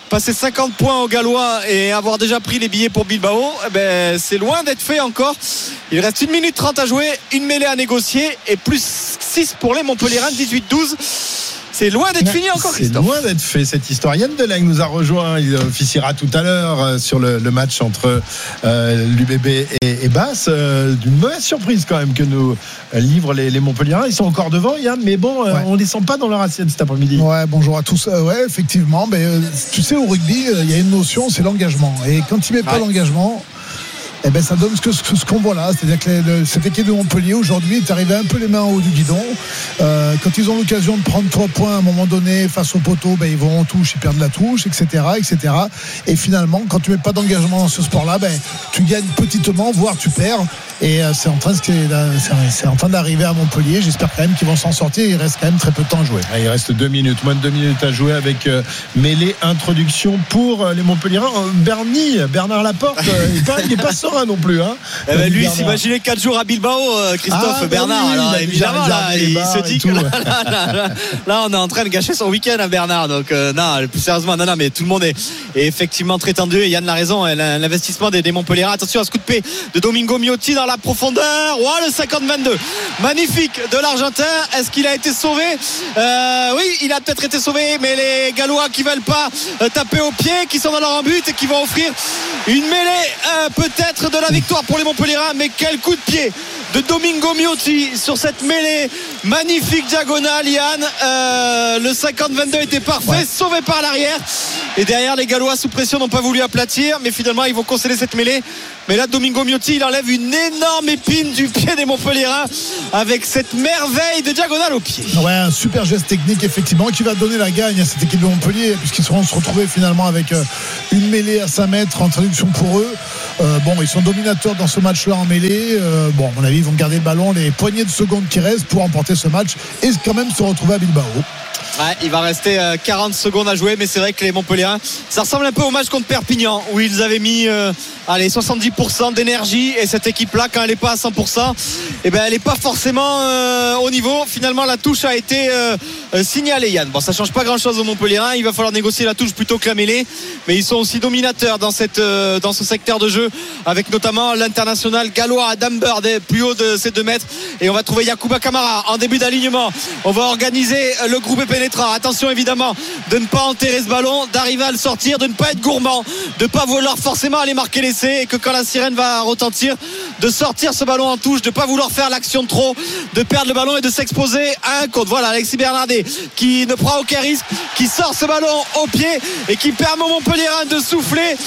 passer cinquante points aux Gallois et avoir déjà pris les billets pour Bilbao, eh ben, c'est loin d'être fait encore. Il reste une minute trente à jouer, une mêlée à négocier et plus six pour les Montpelliérains, dix-huit douze. C'est loin d'être fini encore, Christophe. C'est loin d'être fait cette histoire. Yann Delagne nous a rejoint. Il officiera tout à l'heure sur le, le match entre euh, l'U B B et, et Basse. Euh, d'une mauvaise surprise quand même que nous livrent les, les Montpelliérains. Ils sont encore devant, Yann, mais bon, euh, ouais. on ne les sent pas dans leur assiette cet après-midi. Ouais, bonjour à tous. Euh, ouais, effectivement. Mais, euh, tu sais, au rugby, il euh, y a une notion, c'est l'engagement. Et quand il ne met pas ouais. l'engagement, eh ben, ça donne ce, que, ce qu'on voit là. C'est-à-dire que le, cette équipe de Montpellier aujourd'hui est arrivée un peu les mains en haut du guidon. Euh, quand ils ont l'occasion de prendre trois points à un moment donné face au poteau, ben, ils vont en touche, ils perdent la touche, et cetera, et cetera. Et finalement, quand tu mets pas d'engagement dans ce sport-là, ben, tu gagnes petitement, voire tu perds. Et euh, c'est en train, c'est, c'est en train d'arriver à Montpellier. J'espère quand même qu'ils vont s'en sortir. Il reste quand même très peu de temps à jouer. Il reste deux minutes, moins de deux minutes à jouer avec euh, mêlée introduction pour euh, les Montpelliérains. Euh, Bernie, Bernard Laporte, euh, il n'est pas, pas serein non plus. Hein, eh ben, lui, il s'imaginait quatre jours à Bilbao, euh, Christophe. Ah, Bernard. Oui, alors, évidemment, là, il se dit que là, là, là, là, là, on est en train de gâcher son week-end à Bernard. Donc, euh, non, plus sérieusement, non, non, mais tout le monde est, est effectivement très tendu. Et Yann l'a raison. L'investissement des, des Montpelliérains. Attention à ce coup de pied de Domingo Miotti dans la profondeur. Oh, le cinquante vingt-deux. Magnifique de l'Argentin. Est-ce qu'il a été sauvé? euh, Oui, il a peut-être été sauvé, mais les Gallois qui veulent pas euh, taper au pied, qui sont dans leur but et qui vont offrir une mêlée euh, peut-être de la victoire pour les Montpelliérains. Mais quel coup de pied de Domingo Miotti sur cette mêlée, magnifique diagonale, Yann. Euh, le cinquante vingt-deux était parfait, ouais. sauvé par l'arrière. Et derrière, les Gallois sous pression n'ont pas voulu aplatir, mais finalement ils vont concéder cette mêlée. Mais là, Domingo Miotti, il enlève une énorme épine du pied des Montpelliérains avec cette merveille de diagonale au pied. Ouais, un super geste technique effectivement qui va donner la gagne à cette équipe de Montpellier, puisqu'ils seront se retrouver finalement avec une mêlée à cinq mètres en traduction pour eux. Euh, bon, ils sont dominateurs dans ce match-là en mêlée. Euh, bon, à mon avis, ils vont garder le ballon les poignées de secondes qui restent pour remporter ce match et quand même se retrouver à Bilbao. Ouais, il va rester quarante secondes à jouer, mais c'est vrai que les Montpelliérains, ça ressemble un peu au match contre Perpignan où ils avaient mis euh, allez, soixante-dix pour cent d'énergie, et cette équipe-là, quand elle n'est pas à cent pour cent, eh ben, elle n'est pas forcément euh, au niveau. Finalement, la touche a été euh, signalée, Yann. Bon, ça change pas grand-chose aux Montpelliérains. Il va falloir négocier la touche plutôt que la mêlée, mais ils sont aussi dominateurs dans, cette, euh, dans ce secteur de jeu, avec notamment l'international gallois Adam Bird, plus haut de ces deux mètres. Et on va trouver Yacouba Camara en début d'alignement. On va organiser le groupe pénétrant. Attention évidemment de ne pas enterrer ce ballon, d'arriver à le sortir, de ne pas être gourmand, de ne pas vouloir forcément aller marquer l'essai, et que quand la sirène va retentir, de sortir ce ballon en touche, de ne pas vouloir faire l'action de trop, de perdre le ballon et de s'exposer à un contre. Voilà, Alexis Bernardet qui ne prend aucun risque, qui sort ce ballon au pied et qui permet aux Montpelliérains de souffler,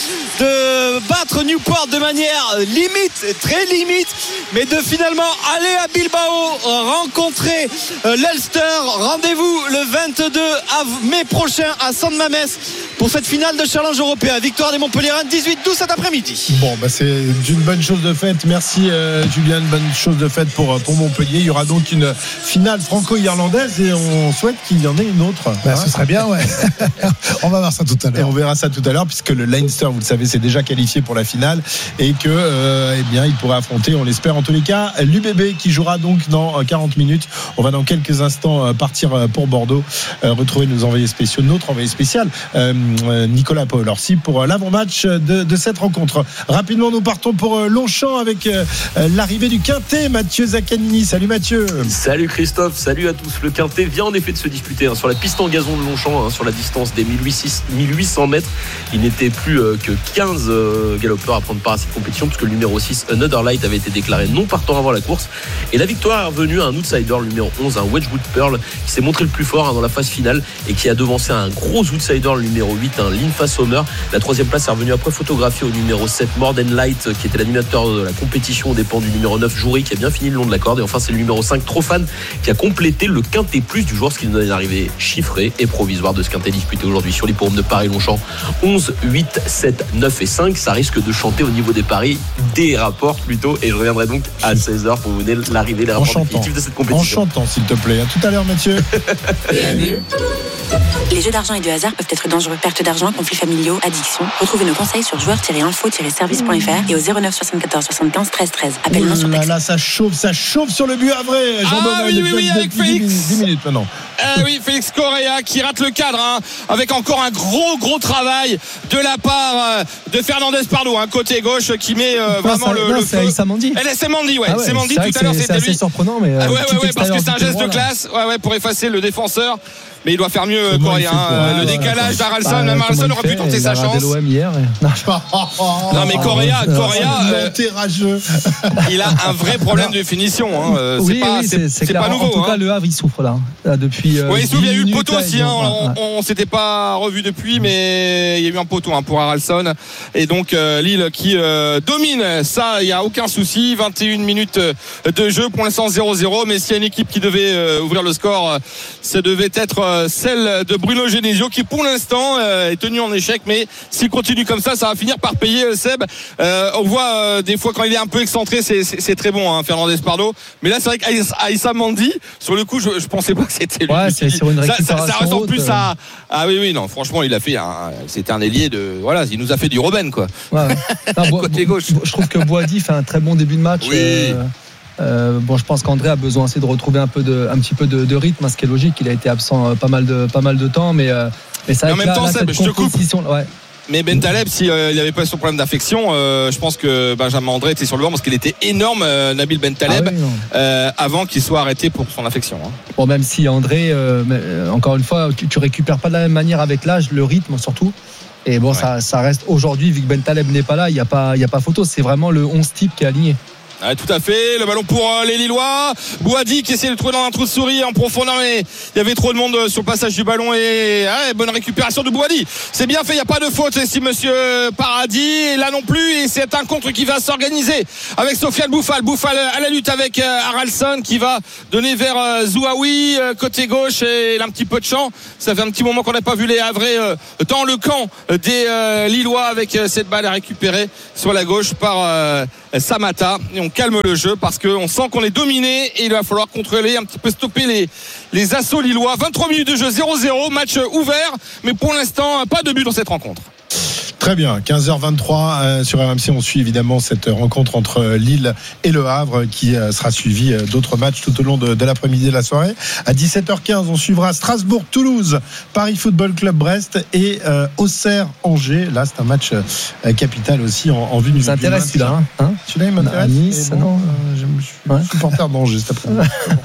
de battre Newport de manière limite, très limite, mais de finalement aller à Bilbao rencontrer l'Ulster. Rendez-vous le vingt-deux mai prochain à San Mamés pour cette finale de challenge européen. Victoire des Montpelliérains dix-huit douze cet après-midi. Bon, bah c'est une bonne chose de faite. Merci euh, Julien, une bonne chose de faite pour, pour Montpellier. Il y aura donc une finale franco-irlandaise et on souhaite qu'il y en ait une autre. Bah, hein, ce serait bien, ouais. On va voir ça tout à l'heure. Et on verra ça tout à l'heure, puisque le Leinster, vous le savez, c'est déjà qualifié pour la finale et que, euh, eh bien, il pourrait affronter, on l'espère en tous les cas, l'U B B qui jouera donc dans quarante minutes. On va dans quelques instants partir pour Bordeaux, euh, retrouver nos envoyés spéciaux, notre envoyé spécial, euh, Nicolas Paul-Orsi, pour l'avant-match de, de cette rencontre. Rapidement, nous partons pour Longchamp avec euh, l'arrivée du Quintet, Mathieu Zaccanini. Salut Mathieu. Salut Christophe, salut à tous. Le Quintet vient en effet de se disputer hein, sur la piste en gazon de Longchamp, hein, sur la distance des mille huit cents mètres. Il n'était plus euh, que quinze euh, galopeurs à prendre part à cette compétition, puisque le numéro six, Another Light, avait été déclaré non partant avant la course. Et la victoire est revenue à un outsider, le numéro onze, un Wedgwood Pearl, qui s'est montré le plus fort hein, dans la phase finale et qui a devancé un gros outsider, le numéro huit, un Linfa Sommer. La troisième place est revenue après photographie au numéro sept, More Than Light, qui était l'animateur de la compétition aux dépens du numéro neuf, Joury, qui a bien fini le long de la corde. Et enfin, c'est le numéro cinq, Trofan, qui a complété le Quintet Plus du jour, ce qui nous donne une arrivée chiffrée et provisoire de ce Quintet disputé aujourd'hui sur l'hippodrome de Paris-Longchamp. onze, huit, sept, neuf et cinq. Ça risque de chanter au niveau des paris, des rapports plutôt. Et je reviendrai donc à seize heures pour vous donner l'arrivée des rapports définitifs de cette compétition. En chantant, s'il te plaît. À tout à l'heure, Mathieu. Les jeux d'argent et de hasard peuvent être dangereux. Perte d'argent, conflits familiaux, addiction. Retrouvez nos conseils sur joueurs tiret info tiret service point f r et au zéro neuf soixante-quatorze soixante-quinze treize treize. Appel non surtaxé. Là, là, ça chauffe, ça chauffe sur le but à vrai. Jean ah, Bonhomme, oui, oui, oui, avec Félix. dix minutes maintenant. Eh oui, Félix Correa qui rate le cadre, hein, avec encore un gros gros travail de la part euh, de Fernandez Pardo, hein, côté gauche, qui met euh, vraiment ça, le, non, le c'est feu. Aïssa Mandi. Elle c'est Mandi, ouais. Ah ouais, c'est Mandi c'est vrai tout que à l'heure, c'est- c'était c'est lui. assez surprenant, mais, euh, ah ouais, petit ouais, ouais, parce que c'est un extérieur geste de côté droit, là. classe, ouais, ouais, pour effacer le défenseur. Mais il doit faire mieux, Comment il Correa. fait Hein. pour- Le ouais, décalage ouais. d'Aralson, Bah, même comment Aralson il aurait pu fait tenter Il sa a raté chance. l'O M hier. et- Non, Non mais Correa, non, Correa, euh, T'es rageux. il a un vrai problème de finition. Hein. Euh, oui, c'est pas, oui, c'est, c'est, c'est c'est clair. pas nouveau. En tout cas, hein. le Havre, il souffre là. Là, depuis. Euh, Oui, il y a eu le minutes, poteau là, aussi. ils Hein. ont- On, on s'était pas revu depuis, mais il y a eu un poteau hein, pour Haralson. Et donc euh, Lille qui euh, domine. Ça, il y a aucun souci. vingt et une minutes de jeu pour l'instant zéro zéro. Mais s'il y a une équipe qui devait euh, ouvrir le score, euh, ça devait être euh, celle de Bruno Genesio, qui pour l'instant euh, est tenu en échec. Mais s'il continue comme ça, ça va finir par payer euh, Seb. Euh, on voit euh, des fois quand il est un peu excentré, c'est, c'est, c'est très bon, hein, Fernandez Pardo. Mais là, c'est vrai qu'Aïssa Mandi, sur le coup, je, je pensais pas que c'était lui. Ouais, c'est sur une ça, ça, récupération ça ressemble haute, plus euh. à. Ah oui, oui, non, franchement, il a fait un. C'était un ailier de. Voilà, il nous a fait du Robben, quoi. Ouais, ouais. Non, Bo- Côté gauche. Bo- je trouve que Boadi fait un très bon début de match. Oui. Euh, euh, bon, je pense qu'André a besoin aussi de retrouver un peu de, un petit peu de, de rythme, hein, ce qui est logique. Il a été absent euh, pas mal de, pas mal de temps, mais, euh, mais ça. Mais en même temps, Seb, je te coupe. Ouais. Mais Ben Taleb, s'il euh, n'avait pas son problème d'affection, euh, je pense que Benjamin André était sur le banc parce qu'il était énorme, euh, Nabil Ben Taleb, Ah oui, non. euh, avant qu'il soit arrêté pour son affection. Hein. Bon, même si André, euh, mais, euh, encore une fois, tu, tu récupères pas de la même manière avec l'âge, le rythme surtout. Et bon, Ouais. ça, ça reste aujourd'hui, vu que Ben Taleb n'est pas là, il n'y a pas, il y a pas photo. C'est vraiment le onze type qui est aligné. Ouais, tout à fait, le ballon pour euh, les Lillois. Bouhaddi qui essaie de trouver dans un trou de souris en profondeur, mais il y avait trop de monde euh, sur le passage du ballon et ouais, bonne récupération de Bouhaddi. C'est bien fait, il n'y a pas de faute ici monsieur Paradis, et là non plus, et c'est un contre qui va s'organiser avec Sofiane Bouffal. Bouffal à la lutte avec euh, Haralson qui va donner vers euh, Zouaoui, euh, côté gauche, et il a un petit peu de champ. Ça fait un petit moment qu'on n'a pas vu les Havrais euh, dans le camp des euh, Lillois avec euh, cette balle à récupérer sur la gauche par euh, Samata. Et on calme le jeu parce qu'on sent qu'on est dominé et il va falloir contrôler, un petit peu stopper les, les assauts lillois. vingt-trois minutes de jeu, zéro zéro, match ouvert, mais pour l'instant, pas de but dans cette rencontre. Très bien, quinze heures vingt-trois euh, sur R M C, on suit évidemment cette rencontre entre Lille et Le Havre qui euh, sera suivie euh, d'autres matchs tout au long de, de l'après-midi et de la soirée. À dix-sept heures quinze, on suivra Strasbourg-Toulouse, Paris Football Club Brest et euh, Auxerre-Angers. Là, c'est un match euh, capital aussi en, en vue du. Ça intéresse celui-là, hein, celui-là, il m'intéresse. À Nice, Et bon, non euh, je me suis ouais. supporter d'Angers cet après-midi.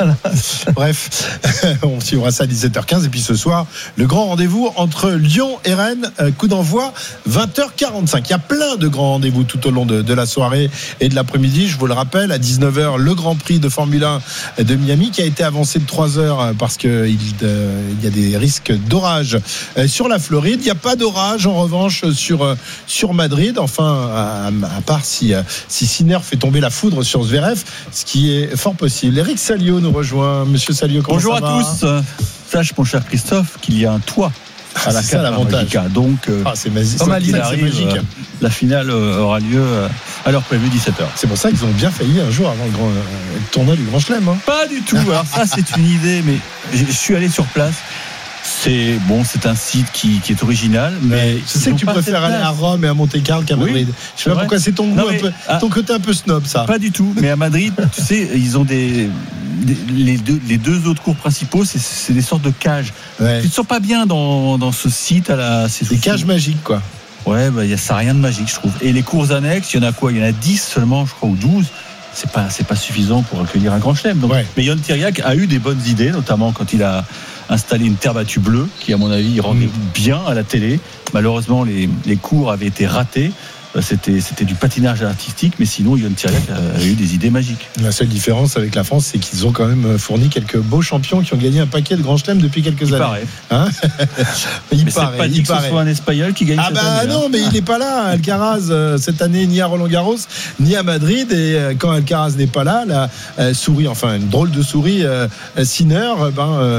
Bref, on suivra ça à dix-sept heures quinze et puis ce soir, le grand rendez-vous entre Lyon et Rennes, euh, coup d'envoi vingt heures quarante-cinq. Il y a plein de grands rendez-vous tout au long de, de la soirée et de l'après-midi. Je vous le rappelle, à dix-neuf heures, le Grand Prix de Formule un de Miami qui a été avancé de trois heures parce qu'il euh, y a des risques d'orage euh, sur la Floride. Il n'y a pas d'orage en revanche sur, euh, sur Madrid. Enfin, à, à part si, euh, si Sinner fait tomber la foudre sur Zverev, ce qui est fort possible. Eric Salio nous rejoint. Monsieur Salio, comment Bonjour ça va? à tous. Sache, mon cher Christophe, qu'il y a un toit à la c'est ça l'avantage. Magica. Donc, ah, c'est magique. Comme il c'est arrive, magique. euh, la finale euh, aura lieu euh, à l'heure prévue, dix-sept heures. C'est pour ça qu'ils ont bien failli un jour avant le, grand, euh, le tournoi du Grand Chelem. Hein. Pas du tout. Alors ça, c'est une idée, mais je suis allé sur place. C'est bon, c'est un site qui, qui est original, mais je sais que tu préfères aller à Rome et à Monte-Carlo qu'à Madrid. Oui, je sais pas pourquoi c'est ton goût, non, mais, un peu, ah, ton côté un peu snob, ça. Pas du tout. Mais à Madrid, tu sais, ils ont des, des les deux les deux autres cours principaux, c'est, c'est des sortes de cages. Ouais. Tu te sens pas bien dans, dans ce site à la. C'est des cages magiques, quoi. Ouais, bah, y a, ça n'a rien de magique, je trouve. Et les cours annexes, il y en a quoi? Il y en a dix seulement, je crois, ou douze. C'est pas, c'est pas suffisant pour accueillir un grand chelem. Donc, ouais. Mais Yon Tiriac a eu des bonnes idées, notamment quand il a installé une terre battue bleue, qui, à mon avis, rendait mmh. bien à la télé. Malheureusement, les, les cours avaient été ratés. C'était, c'était du patinage artistique, mais sinon, Yon Tiriac a, a eu des idées magiques. La seule différence avec la France, c'est qu'ils ont quand même fourni quelques beaux champions qui ont gagné un paquet de grands chelems depuis quelques il années. Paraît. Hein il mais paraît. C'est pas dit il que paraît. Ce soit un Espagnol qui gagne ah cette bah année. Non, hein. mais il n'est pas là, Alcaraz, euh, cette année, ni à Roland-Garros, ni à Madrid. Et euh, quand Alcaraz n'est pas là, la euh, souris, enfin une drôle de souris, euh, Sinner, ben. Euh,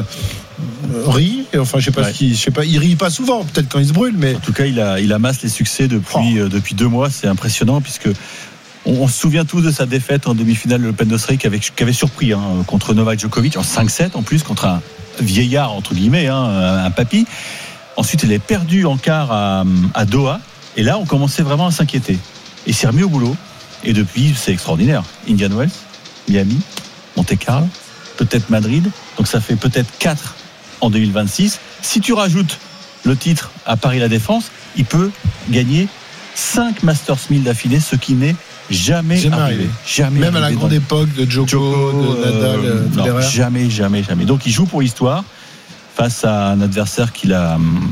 rit, enfin je sais pas ouais. ce qui, je sais pas, il rit pas souvent, peut-être quand il se brûle, mais en tout cas il a, il amasse les succès depuis, oh. euh, depuis deux mois, c'est impressionnant puisque on, on se souvient tous de sa défaite en demi-finale de l'Open d'Australie qui avait, qui avait surpris hein, contre Novak Djokovic en cinq sept en plus contre un vieillard entre guillemets, hein, un papy. Ensuite il est perdu en quart à, à Doha et là on commençait vraiment à s'inquiéter. Il s'est remis au boulot et depuis c'est extraordinaire. Indian Wells, Miami, Monte-Carlo, peut-être Madrid, donc ça fait peut-être quatre en deux mille vingt-six. Si tu rajoutes le titre à Paris La Défense, il peut gagner cinq Masters mille d'affilée, ce qui n'est jamais, jamais arrivé. arrivé. Jamais Même arrivé à la grande dans... époque de Djoko, Djoko de Nadal, euh, de non, Federer. Jamais, jamais, jamais. Donc il joue pour l'histoire face à un adversaire qu'il a hum,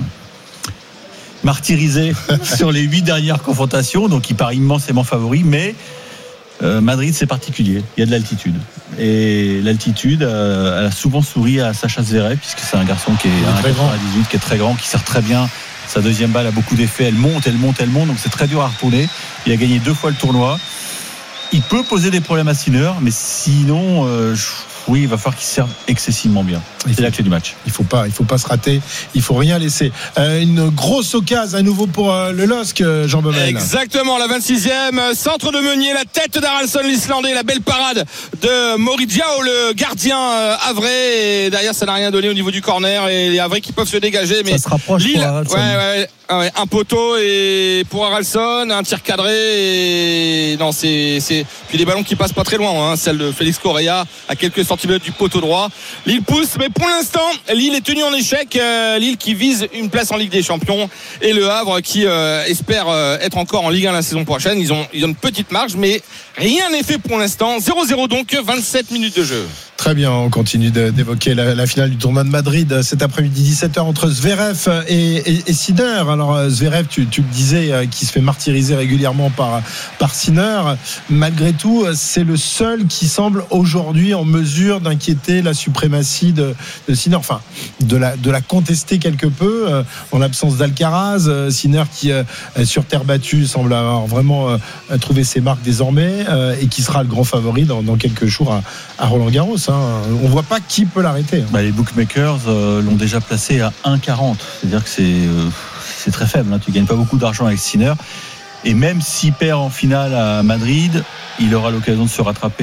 martyrisé sur les huit dernières confrontations. Donc il paraît immensément favori, mais euh, Madrid c'est particulier. Il y a de l'altitude. Et l'altitude, euh, elle a souvent souri à Sacha Zverev, puisque c'est un garçon qui est un quatre-vingt-dix-huit, qui est très grand, qui sert très bien. Sa deuxième balle a beaucoup d'effets, elle monte, elle monte, elle monte, donc c'est très dur à retourner. Il a gagné deux fois le tournoi. Il peut poser des problèmes à Sinner, mais sinon, euh, oui, il va falloir qu'il serve excessivement bien. C'est la clé du match. Il faut pas, il faut pas se rater, il faut rien laisser. Euh, une grosse occasion à nouveau pour euh, le L O S C, Jean Baumel. Exactement, la vingt-sixième, centre de Meunier, la tête d'Haraldsson, l'Islandais, la belle parade de Moridiao, le gardien euh, havrais. Et derrière, ça n'a rien donné au niveau du corner et les havrais qui peuvent se dégager. Mais ça se rapproche Lille, pour Haraldsson. ouais, ouais, ouais, un poteau et pour Haraldsson, un tir cadré et non, c'est, c'est puis des ballons qui passent pas très loin. Hein. Celle de Félix Correa à quelques centimètres du poteau droit. Lille pousse, mais pour l'instant, Lille est tenu en échec. Euh, Lille qui vise une place en Ligue des Champions et le Havre qui euh, espère euh, être encore en Ligue un la saison prochaine. Ils ont, ils ont une petite marge, mais rien n'est fait pour l'instant. zéro zéro donc, vingt-sept minutes de jeu. Très bien, on continue de, d'évoquer la, la finale du tournoi de Madrid cet après-midi dix-sept heures entre Zverev et, et, et Sinner. Alors Zverev, tu, tu le disais, qui se fait martyriser régulièrement par, par Sinner. Malgré tout, c'est le seul qui semble aujourd'hui en mesure d'inquiéter la suprématie de, de Sinner, enfin de la, de la contester quelque peu euh, en l'absence d'Alcaraz. Euh, Sinner qui euh, sur terre battue semble avoir vraiment euh, trouvé ses marques désormais euh, et qui sera le grand favori dans, dans quelques jours à, à Roland-Garros. Hein. On voit pas qui peut l'arrêter. Hein. Bah, les bookmakers euh, l'ont déjà placé à un virgule quarante. C'est-à-dire que c'est, euh, c'est très faible. Hein. Tu gagnes pas beaucoup d'argent avec Sinner. Et même s'il perd en finale à Madrid, il aura l'occasion de se rattraper